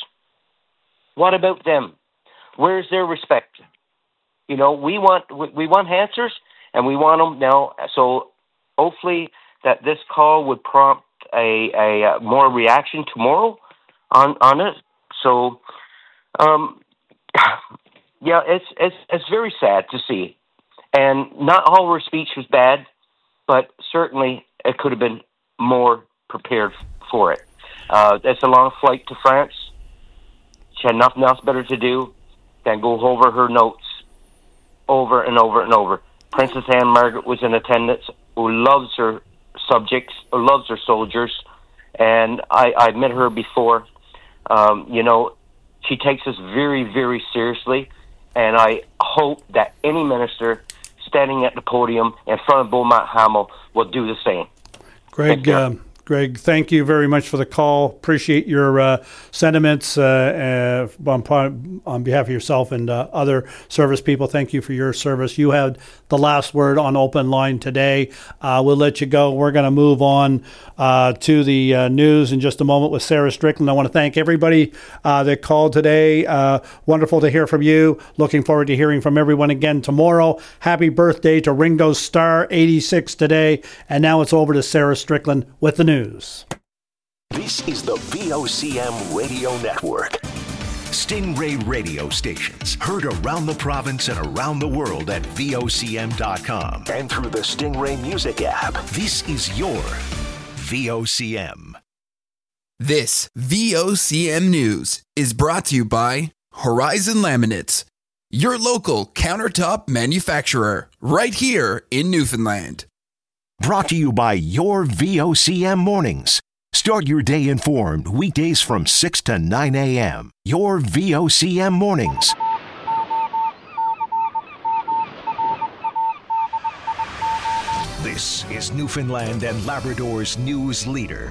Speaker 4: What about them? Where's their respect? You know, we want we, we want answers, and we want them now. So hopefully that this call would prompt a, a, a more reaction tomorrow on on it. So, um, yeah, it's it's it's very sad to see, and not all her speech was bad, but certainly it could have been more prepared for it. Uh, it's a long flight to France. She had nothing else better to do than go over her notes over and over and over. Princess Anne Margaret was in attendance, who loves her subjects, who loves her soldiers, and I, I met her before. Um, you know, she takes us very, very seriously, and I hope that any minister standing at the podium in front of Beaumont Hamel will do the same.
Speaker 1: Greg, uh, Greg, thank you very much for the call. Appreciate your uh, sentiments uh, uh, on, on behalf of yourself and uh, other service people. Thank you for your service. You had the last word on Open Line today. Uh, we'll let you go. We're going to move on uh, to the uh, news in just a moment with Sarah Strickland. I want to thank everybody uh, that called today. Uh, wonderful to hear from you. Looking forward to hearing from everyone again tomorrow. Happy birthday to Ringo Starr, eighty-six today. And now it's over to Sarah Strickland with the news.
Speaker 3: This is the V O C M Radio Network. Stingray radio stations, heard around the province and around the world at V O C M dot com and through the Stingray Music app. This is your V O C M.
Speaker 6: This V O C M News is brought to you by Horizon Laminates, your local countertop manufacturer, right here in Newfoundland.
Speaker 3: Brought to you by your V O C M Mornings. Start your day informed weekdays from six to nine a.m. Your V O C M Mornings. This is Newfoundland and Labrador's news leader.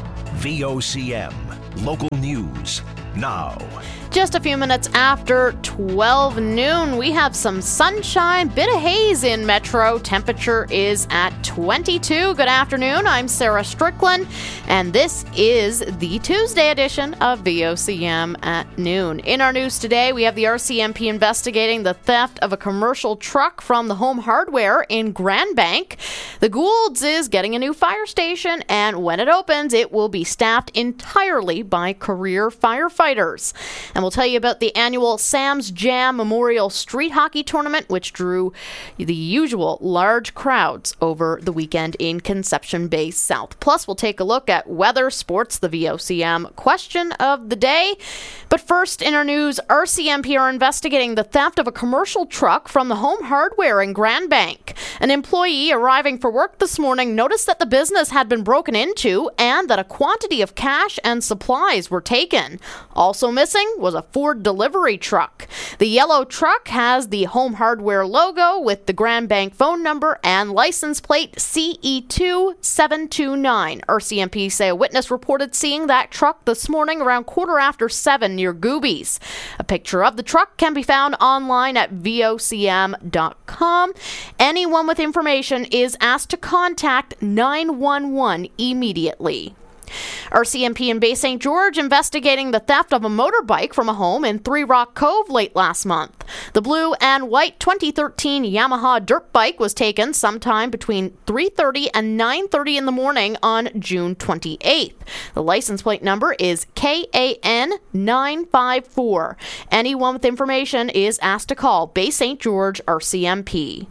Speaker 3: V O C M, local news, now.
Speaker 7: Just a few minutes after twelve noon, we have some sunshine, bit of haze in Metro. Temperature is at twenty-two. Good afternoon. I'm Sarah Strickland, and this is the Tuesday edition of V O C M at noon. In our news today, we have the R C M P investigating the theft of a commercial truck from the Home Hardware in Grand Bank. The Goulds is getting a new fire station, and when it opens, it will be staffed entirely by career firefighters. And we'll tell you about the annual Sam's Jam Memorial Street Hockey Tournament, which drew the usual large crowds over the weekend in Conception Bay South. Plus, we'll take a look at weather, sports, the V O C M question of the day. But first, in our news, R C M P are investigating the theft of a commercial truck from the Home Hardware in Grand Bank. An employee arriving for work this morning noticed that the business had been broken into and that a quantity of cash and supplies were taken. Also missing was a Ford delivery truck. The yellow truck has the Home Hardware logo with the Grand Bank phone number and license plate C E two seven two nine. R C M P say a witness reported seeing that truck this morning around quarter after seven near Goobies. A picture of the truck can be found online at V O C M dot com. Anyone with information is asked to contact nine one one immediately. R C M P in Bay Saint George investigating the theft of a motorbike from a home in Three Rock Cove late last month. The blue and white twenty thirteen Yamaha dirt bike was taken sometime between three thirty and nine thirty in the morning on June twenty-eighth. The license plate number is K A N nine five four. Anyone with information is asked to call Bay Saint George R C M P.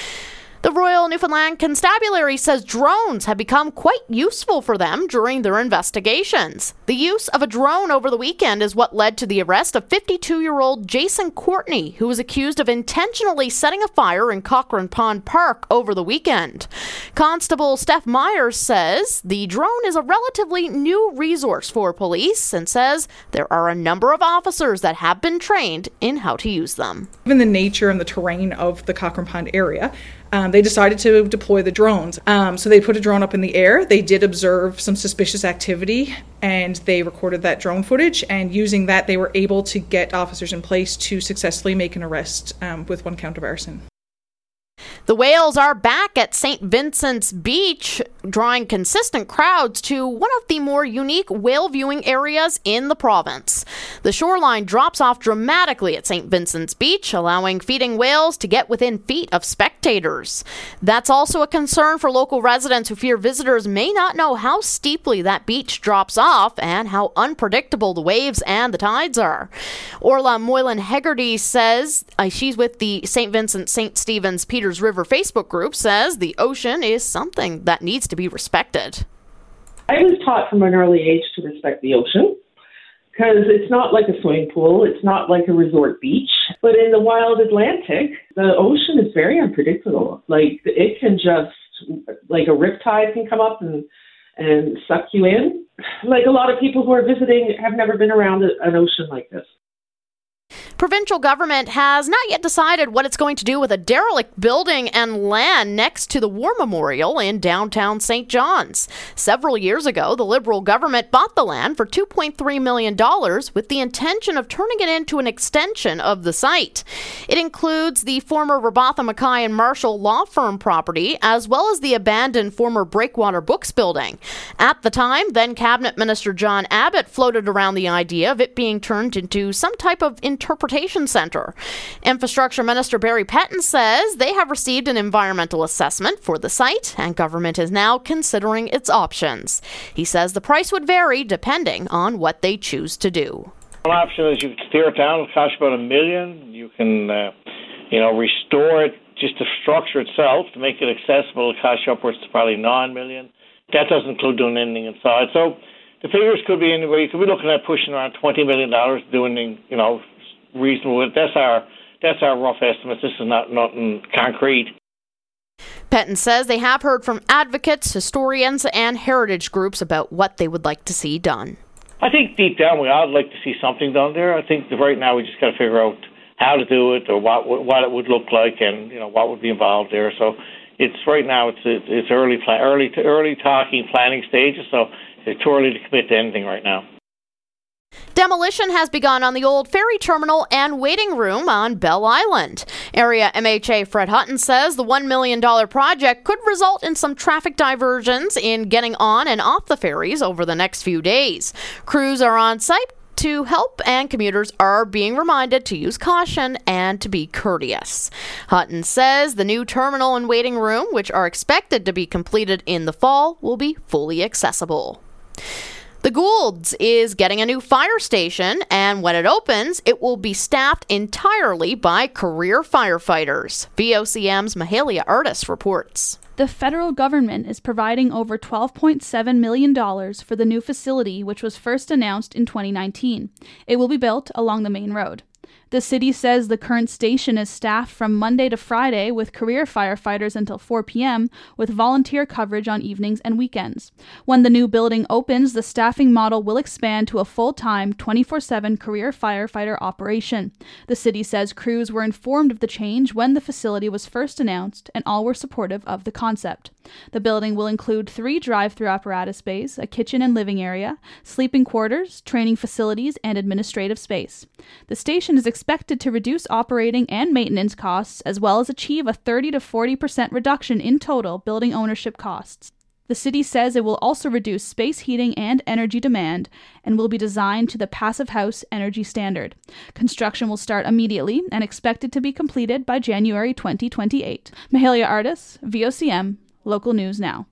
Speaker 7: The Royal Newfoundland Constabulary says drones have become quite useful for them during their investigations. The use of a drone over the weekend is what led to the arrest of fifty-two-year-old Jason Courtney, who was accused of intentionally setting a fire in Cochrane Pond Park over the weekend. Constable Steph Myers says the drone is a relatively new resource for police and says there are a number of officers that have been trained in how to use them.
Speaker 10: Given the nature and the terrain of the Cochrane Pond area, Um, they decided to deploy the drones. Um, so they put a drone up in the air. They did observe some suspicious activity and they recorded that drone footage. And using that, they were able to get officers in place to successfully make an arrest um, with one count of arson.
Speaker 7: The whales are back at Saint Vincent's Beach, drawing consistent crowds to one of the more unique whale viewing areas in the province. The shoreline drops off dramatically at Saint Vincent's Beach, allowing feeding whales to get within feet of spectators. That's also a concern for local residents who fear visitors may not know how steeply that beach drops off and how unpredictable the waves and the tides are. Orla Moylan Hegarty says uh, she's with the Saint Vincent Saint Stephen's Peters River Facebook group, says the ocean is something that needs to be respected.
Speaker 24: I was taught from an early age to respect the ocean because it's not like a swimming pool, it's not like a resort beach, but in the wild Atlantic, the ocean is very unpredictable. Like it can just, like a riptide can come up and and suck you in. Like a lot of people who are visiting have never been around an ocean like this.
Speaker 7: Provincial government has not yet decided what it's going to do with a derelict building and land next to the War Memorial in downtown Saint John's. Several years ago, the Liberal government bought the land for two point three million dollars with the intention of turning it into an extension of the site. It includes the former Robatha Mackay and Marshall law firm property, as well as the abandoned former Breakwater Books building. At the time, then Cabinet Minister John Abbott floated around the idea of it being turned into some type of interpretation center. Infrastructure Minister Barry Petton says they have received an environmental assessment for the site and government is now considering its options. He says the price would vary depending on what they choose to do.
Speaker 11: One option is you can tear it down. It'll cost about a million. You can, uh, you know, restore it, just the structure itself, to make it accessible. It'll cost you upwards to probably nine million. That doesn't include doing anything inside. So the figures could be anywhere. You could be looking at pushing around twenty million dollars, doing, you know, reasonable. That's our that's our rough estimates. This is not nothing concrete.
Speaker 7: Penton says they have heard from advocates, historians, and heritage groups about what they would like to see done.
Speaker 11: I think deep down we all like to see something done there. I think that right now we just got to figure out how to do it, or what what it would look like, and you know what would be involved there. So it's right now it's it's early early to early talking planning stages. So it's too early to commit to anything right now.
Speaker 7: Demolition has begun on the old ferry terminal and waiting room on Bell Island. Area M H A Fred Hutton says the one million dollars project could result in some traffic diversions in getting on and off the ferries over the next few days. Crews are on site to help, and commuters are being reminded to use caution and to be courteous. Hutton says the new terminal and waiting room, which are expected to be completed in the fall, will be fully accessible. The Goulds is getting a new fire station, and when it opens, it will be staffed entirely by career firefighters. V O C M's Mahalia Artis reports.
Speaker 12: The federal government is providing over twelve point seven million dollars for the new facility, which was first announced in twenty nineteen. It will be built along the main road. The city says the current station is staffed from Monday to Friday with career firefighters until four p.m. with volunteer coverage on evenings and weekends. When the new building opens, the staffing model will expand to a full-time twenty-four seven career firefighter operation. The city says crews were informed of the change when the facility was first announced, and all were supportive of the concept. The building will include three drive-through apparatus bays, a kitchen and living area, sleeping quarters, training facilities, and administrative space. The station is expected to reduce operating and maintenance costs, as well as achieve a thirty to forty percent reduction in total building ownership costs. The city says it will also reduce space heating and energy demand, and will be designed to the Passive House energy standard. Construction will start immediately and expected to be completed by January twenty twenty-eight. Mahalia Artis, V O C M, Local News Now.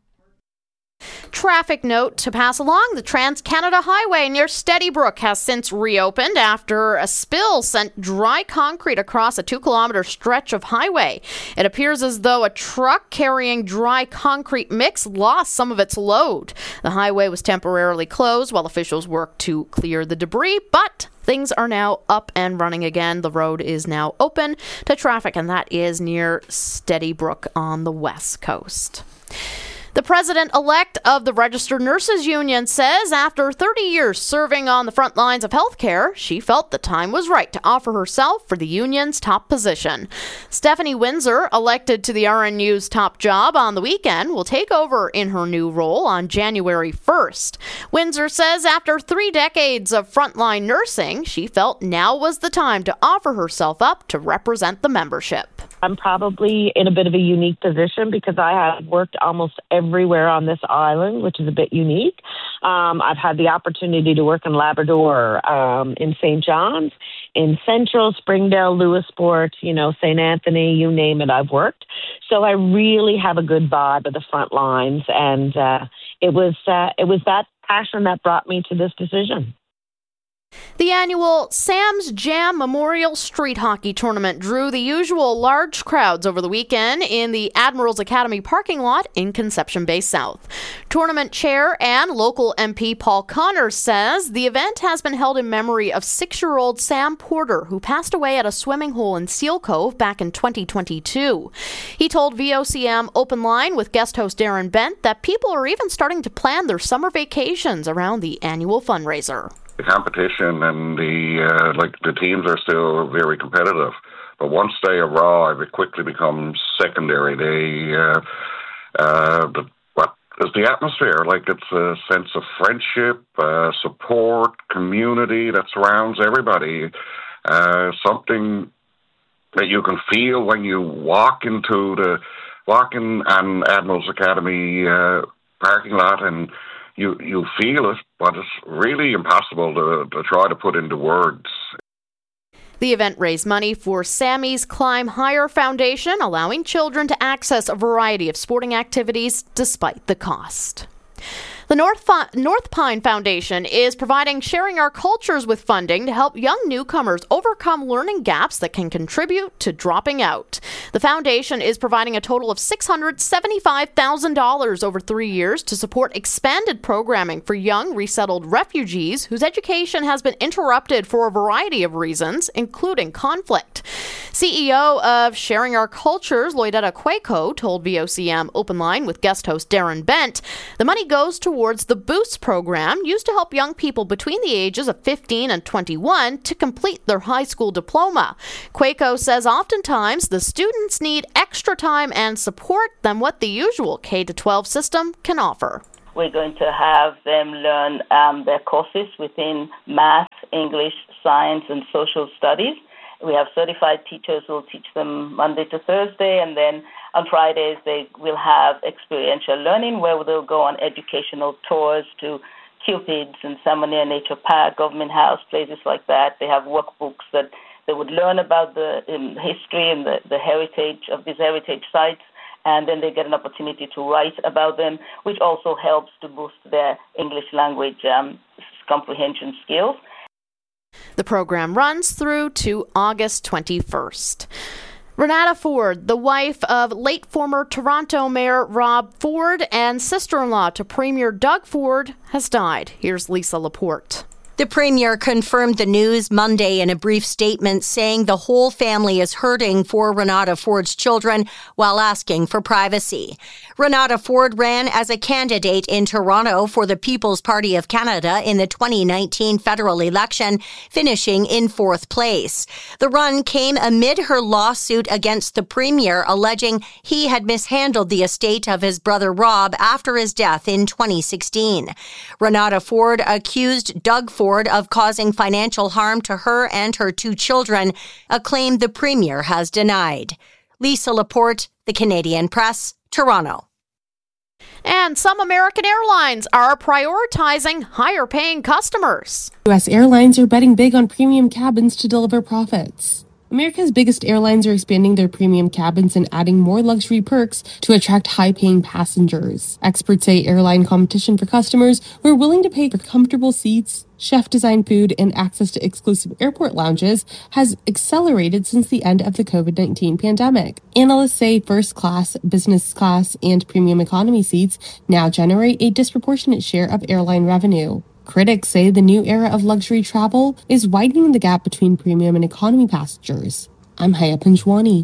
Speaker 7: Traffic note to pass along: the Trans-Canada Highway near Steadybrook has since reopened after a spill sent dry concrete across a two-kilometer stretch of highway. It appears as though a truck carrying dry concrete mix lost some of its load. The highway was temporarily closed while officials worked to clear the debris, but things are now up and running again. The road is now open to traffic, and that is near Steadybrook on the west coast. The president-elect of the Registered Nurses Union says after thirty years serving on the front lines of healthcare, she felt the time was right to offer herself for the union's top position. Stephanie Windsor, elected to the R N U's top job on the weekend, will take over in her new role on January first. Windsor says after three decades of frontline nursing, she felt now was the time to offer herself up to represent the membership.
Speaker 13: I'm probably in a bit of a unique position because I have worked almost everywhere on this island, which is a bit unique. Um, I've had the opportunity to work in Labrador, um, in Saint John's, in Central, Springdale, Lewisport, you know, Saint Anthony, you name it, I've worked. So I really have a good vibe of the front lines, and uh, it was uh, it was that passion that brought me to this decision.
Speaker 7: The annual Sam's Jam Memorial Street Hockey Tournament drew the usual large crowds over the weekend in the Admirals Academy parking lot in Conception Bay South. Tournament chair and local M P Paul Connors says the event has been held in memory of six-year-old Sam Porter, who passed away at a swimming hole in Seal Cove back in twenty twenty-two. He told V O C M Open Line with guest host Darren Bent that people are even starting to plan their summer vacations around the annual fundraiser.
Speaker 14: The competition and the uh, like the teams are still very competitive, but once they arrive, it quickly becomes secondary. They uh, uh, the, what is the atmosphere? Like it's a sense of friendship, uh, support, community that surrounds everybody. Uh, something that you can feel when you walk into the walk in an Admirals Academy uh, parking lot, and You you feel it, but it's really impossible to, to try to put into words.
Speaker 7: The event raised money for Sammy's Climb Higher Foundation, allowing children to access a variety of sporting activities despite the cost. The North, Fi- North Pine Foundation is providing Sharing Our Cultures with funding to help young newcomers overcome learning gaps that can contribute to dropping out. The foundation is providing a total of six hundred seventy-five thousand dollars over three years to support expanded programming for young resettled refugees whose education has been interrupted for a variety of reasons, including conflict. C E O of Sharing Our Cultures, Loydetta Quaco, told V O C M Open Line with guest host Darren Bent, the money goes towards the Boost program used to help young people between the ages of fifteen and twenty-one to complete their high school diploma. Quaco says oftentimes the students need extra time and support than what the usual K through twelve system can offer.
Speaker 15: We're going to have them learn um, their courses within math, English, science, and social studies. We have certified teachers who will teach them Monday to Thursday, and then on Fridays they will have experiential learning where they'll go on educational tours to Cupid's and Salmonia Nature Park, Government House, places like that. They have workbooks that they would learn about the um, history and the, the heritage of these heritage sites, and then they get an opportunity to write about them, which also helps to boost their English language um, comprehension skills.
Speaker 7: The program runs through to August twenty-first. Renata Ford, the wife of late former Toronto Mayor Rob Ford and sister-in-law to Premier Doug Ford, has died. Here's Lisa Laporte.
Speaker 16: The Premier confirmed the news Monday in a brief statement saying the whole family is hurting for Renata Ford's children while asking for privacy. Renata Ford ran as a candidate in Toronto for the People's Party of Canada in the twenty nineteen federal election, finishing in fourth place. The run came amid her lawsuit against the Premier, alleging he had mishandled the estate of his brother Rob after his death in twenty sixteen. Renata Ford accused Doug Ford of causing financial harm to her and her two children, a claim the Premier has denied. Lisa Laporte, The Canadian Press, Toronto.
Speaker 7: And some American airlines are prioritizing higher-paying customers.
Speaker 17: U S airlines are betting big on premium cabins to deliver profits. America's biggest airlines are expanding their premium cabins and adding more luxury perks to attract high-paying passengers. Experts say airline competition for customers who are willing to pay for comfortable seats, chef-designed food, and access to exclusive airport lounges has accelerated since the end of the covid nineteen pandemic. Analysts say first class, business class, and premium economy seats now generate a disproportionate share of airline revenue. Critics say the new era of luxury travel is widening the gap between premium and economy passengers. I'm Haya Panjwani.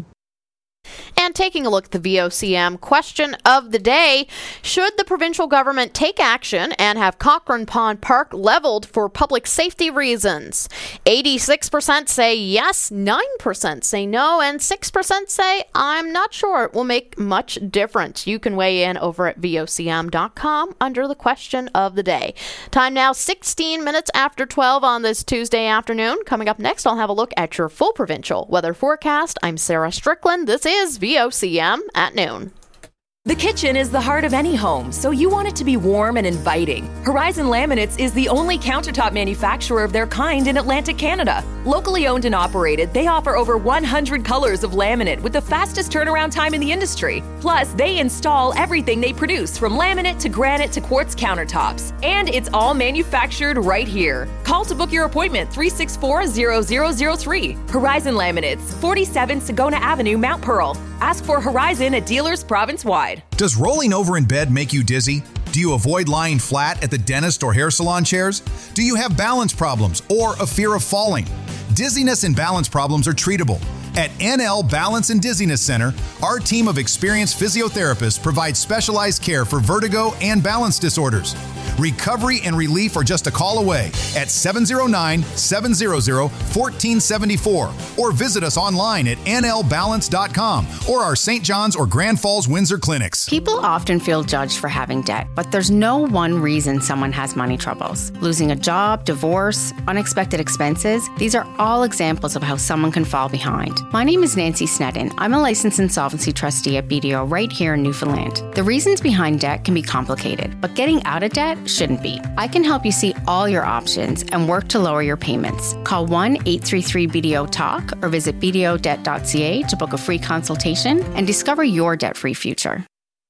Speaker 7: And taking a look at the V O C M question of the day, should the provincial government take action and have Cochrane Pond Park leveled for public safety reasons? eighty-six percent say yes, nine percent say no, and six percent say I'm not sure it will make much difference. You can weigh in over at V O C M dot com under the question of the day. Time now sixteen minutes after twelve on this Tuesday afternoon. Coming up next, I'll have a look at your full provincial weather forecast. I'm Sarah Strickland. This is is V O C M at noon.
Speaker 18: The kitchen is the heart of any home, so you want it to be warm and inviting. Horizon Laminates is the only countertop manufacturer of their kind in Atlantic Canada. Locally owned and operated, they offer over one hundred colors of laminate with the fastest turnaround time in the industry. Plus, they install everything they produce, from laminate to granite to quartz countertops. And it's all manufactured right here. Call to book your appointment, three six four, zero zero zero three. Horizon Laminates, forty-seven Sagona Avenue, Mount Pearl. Ask for Horizon at dealers province-wide.
Speaker 25: Does rolling over in bed make you dizzy? Do you avoid lying flat at the dentist or hair salon chairs? Do you have balance problems or a fear of falling? Dizziness and balance problems are treatable. At N L Balance and Dizziness Center, our team of experienced physiotherapists provides specialized care for vertigo and balance disorders. Recovery and relief are just a call away at seven oh nine, seven hundred, one four seven four or visit us online at N L balance dot com or our Saint John's or Grand Falls Windsor clinics.
Speaker 26: People often feel judged for having debt, but there's no one reason someone has money troubles. Losing a job, divorce, unexpected expenses, these are all examples of how someone can fall behind. My name is Nancy Snedden. I'm a licensed insolvency trustee at B D O right here in Newfoundland. The reasons behind debt can be complicated, but getting out of debt shouldn't be. I can help you see all your options and work to lower your payments. Call one eight three three B D O talk or visit b d o debt dot c a to book a free consultation and discover your debt-free future.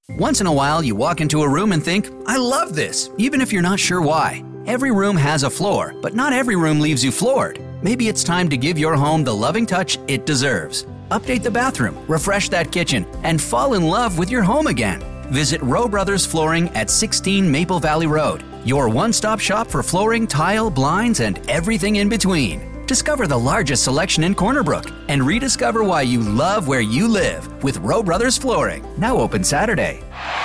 Speaker 5: Once in a while, you walk into a room and think, I love this, even if you're not sure why. Every room has a floor, but not every room leaves you floored. Maybe it's time to give your home the loving touch it deserves. Update the bathroom, refresh that kitchen, and fall in love with your home again. Visit Rowe Brothers Flooring at sixteen Maple Valley Road, your one-stop shop for flooring, tile, blinds, and everything in between. Discover the largest selection in Corner Brook and rediscover why you love where you live with Rowe Brothers Flooring. Now open Saturday.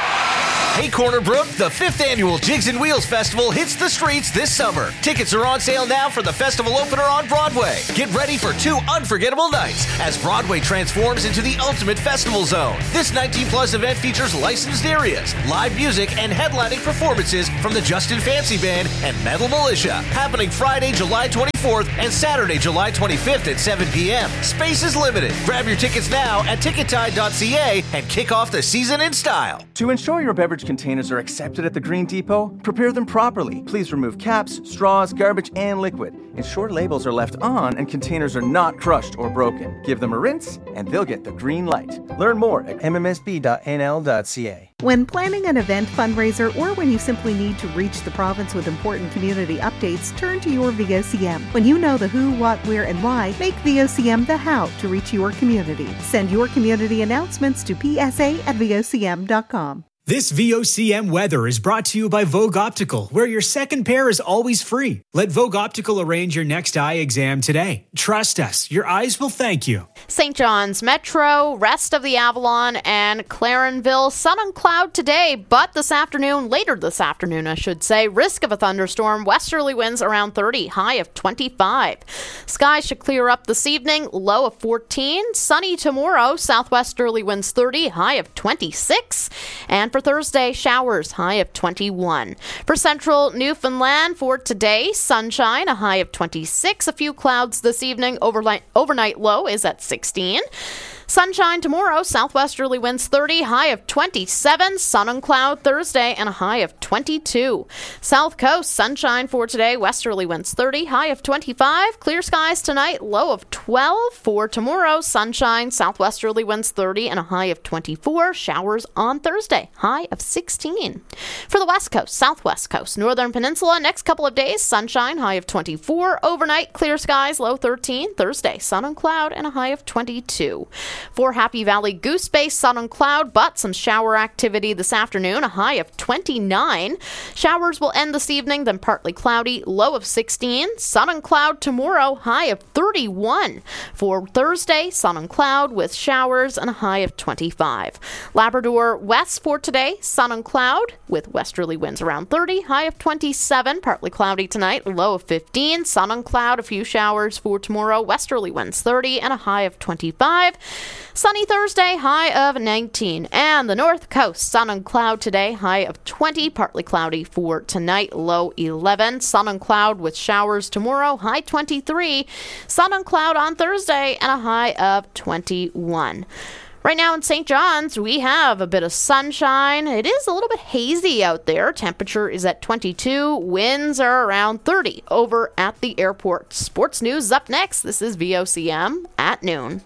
Speaker 8: Hey Corner Brook, the fifth annual Jigs and Wheels Festival hits the streets this summer. Tickets are on sale now for the festival opener on Broadway. Get ready for two unforgettable nights as Broadway transforms into the ultimate festival zone. This nineteen plus event features licensed areas, live music, and headlining performances from the Justin Fancy Band and Metal Militia. Happening Friday, July twenty-fourth and Saturday, July twenty-fifth at seven p.m. Space is limited. Grab your tickets now at ticket tide dot c a and kick off the season in style.
Speaker 19: To ensure your beverage containers are accepted at the Green Depot, prepare them properly. Please remove caps, straws, garbage, and liquid. Ensure labels are left on and containers are not crushed or broken. Give them a rinse and they'll get the green light. Learn more at m m s b dot n l dot c a.
Speaker 20: When planning an event, fundraiser, or when you simply need to reach the province with important community updates, turn to your V O C M. When you know the who, what, where, and why, make V O C M the how to reach your community. Send your community announcements to p s a at v o c m dot com.
Speaker 21: This V O C M weather is brought to you by Vogue Optical, where your second pair is always free. Let Vogue Optical arrange your next eye exam today. Trust us, your eyes will thank you.
Speaker 7: Saint John's Metro, rest of the Avalon, and Clarenville. Sun and cloud today, but this afternoon, later this afternoon, I should say, risk of a thunderstorm. Westerly winds around thirty, high of twenty-five. Skies should clear up this evening, low of fourteen. Sunny tomorrow, southwesterly winds thirty, high of twenty-six. And for Thursday, showers, high of twenty-one. For central Newfoundland, for today, sunshine, a high of twenty-six. A few clouds this evening, overnight, overnight low is at sixteen. Sunshine tomorrow, southwesterly winds thirty, high of twenty-seven. Sun and cloud Thursday, and a high of twenty-two. South Coast, sunshine for today, westerly winds thirty, high of twenty-five. Clear skies tonight, low of twelve. For tomorrow, sunshine, southwesterly winds thirty, and a high of twenty-four. Showers on Thursday, high of sixteen. For the West Coast, Southwest Coast, Northern Peninsula, next couple of days, sunshine, high of twenty-four. Overnight, clear skies, low thirteen. Thursday, sun and cloud, and a high of twenty-two. For Happy Valley Goose Bay, sun and cloud, but some shower activity this afternoon, a high of twenty-nine. Showers will end this evening, then partly cloudy, low of sixteen. Sun and cloud tomorrow, high of thirty-one. For Thursday, sun and cloud with showers and a high of twenty-five. Labrador West for today, sun and cloud with westerly winds around thirty, high of twenty-seven. Partly cloudy tonight, low of fifteen. Sun and cloud, a few showers for tomorrow, westerly winds thirty and a high of twenty-five. Sunny Thursday, high of nineteen. And the North Coast, sun and cloud today, high of twenty. Partly cloudy for tonight, low eleven. Sun and cloud with showers tomorrow, high twenty-three. Sun and cloud on Thursday, and a high of twenty-one. Right now in Saint John's, we have a bit of sunshine. It is a little bit hazy out there. Temperature is at twenty-two. Winds are around thirty over at the airport. Sports news is up next. This is V O C M at noon.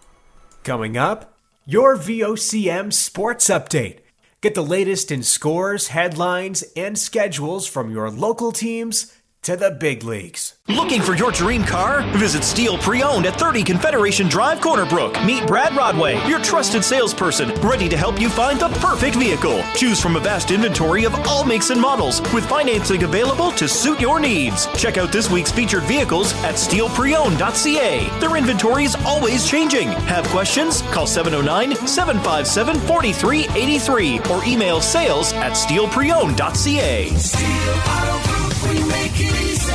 Speaker 21: Coming up, your V O C M Sports Update. Get the latest in scores, headlines, and schedules from your local teams to the big leagues.
Speaker 23: Looking for your dream car? Visit Steel Pre-Owned at thirty Confederation Drive, Corner Brook. Meet Brad Rodway, your trusted salesperson, ready to help you find the perfect vehicle. Choose from a vast inventory of all makes and models, with financing available to suit your needs. Check out this week's featured vehicles at steel pre owned dot c a. Their inventory is always changing. Have questions? Call seven oh nine, seven five seven, four three eight three or email sales at steel pre owned dot c a. Steel Auto Group, we make it easy.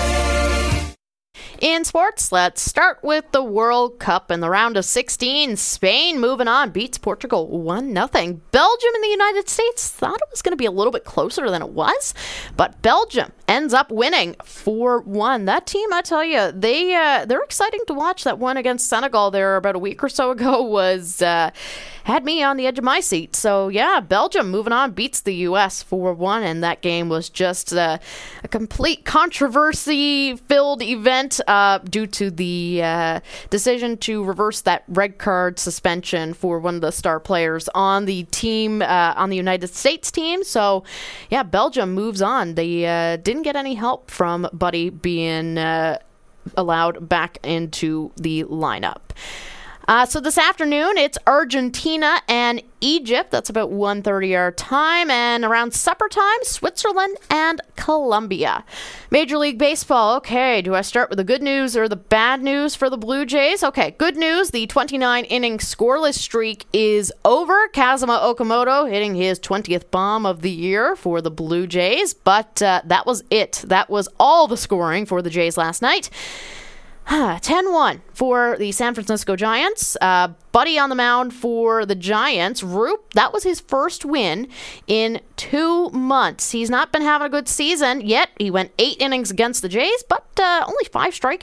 Speaker 7: In sports, let's start with the World Cup in the round of sixteen. Spain moving on, beats Portugal one nothing. Belgium and the United States thought it was going to be a little bit closer than it was, but Belgium ends up winning four one. That team, I tell you, they, uh, they're exciting to watch. That one against Senegal there about a week or so ago was... Uh, had me on the edge of my seat. So, yeah, Belgium moving on, beats the U S four one, and that game was just uh, a complete controversy-filled event. Uh, uh, due to the uh, decision to reverse that red card suspension for one of the star players on the team, uh, on the United States team. So, yeah, Belgium moves on. They uh, didn't get any help from Buddy being uh, allowed back into the lineup. Uh, so this afternoon, it's Argentina and Egypt. That's about one thirty our time. And around supper time, Switzerland and Colombia. Major League Baseball. Okay, do I start with the good news or the bad news for the Blue Jays? Okay, good news. The twenty-nine inning scoreless streak is over. Kazuma Okamoto hitting his twentieth bomb of the year for the Blue Jays. But uh, that was it. That was all the scoring for the Jays last night. ten one for the San Francisco Giants. Uh, Buddy on the mound for the Giants. Roop, that was his first win in two months. He's not been having a good season yet. He went eight innings against the Jays, but uh, only five strikeouts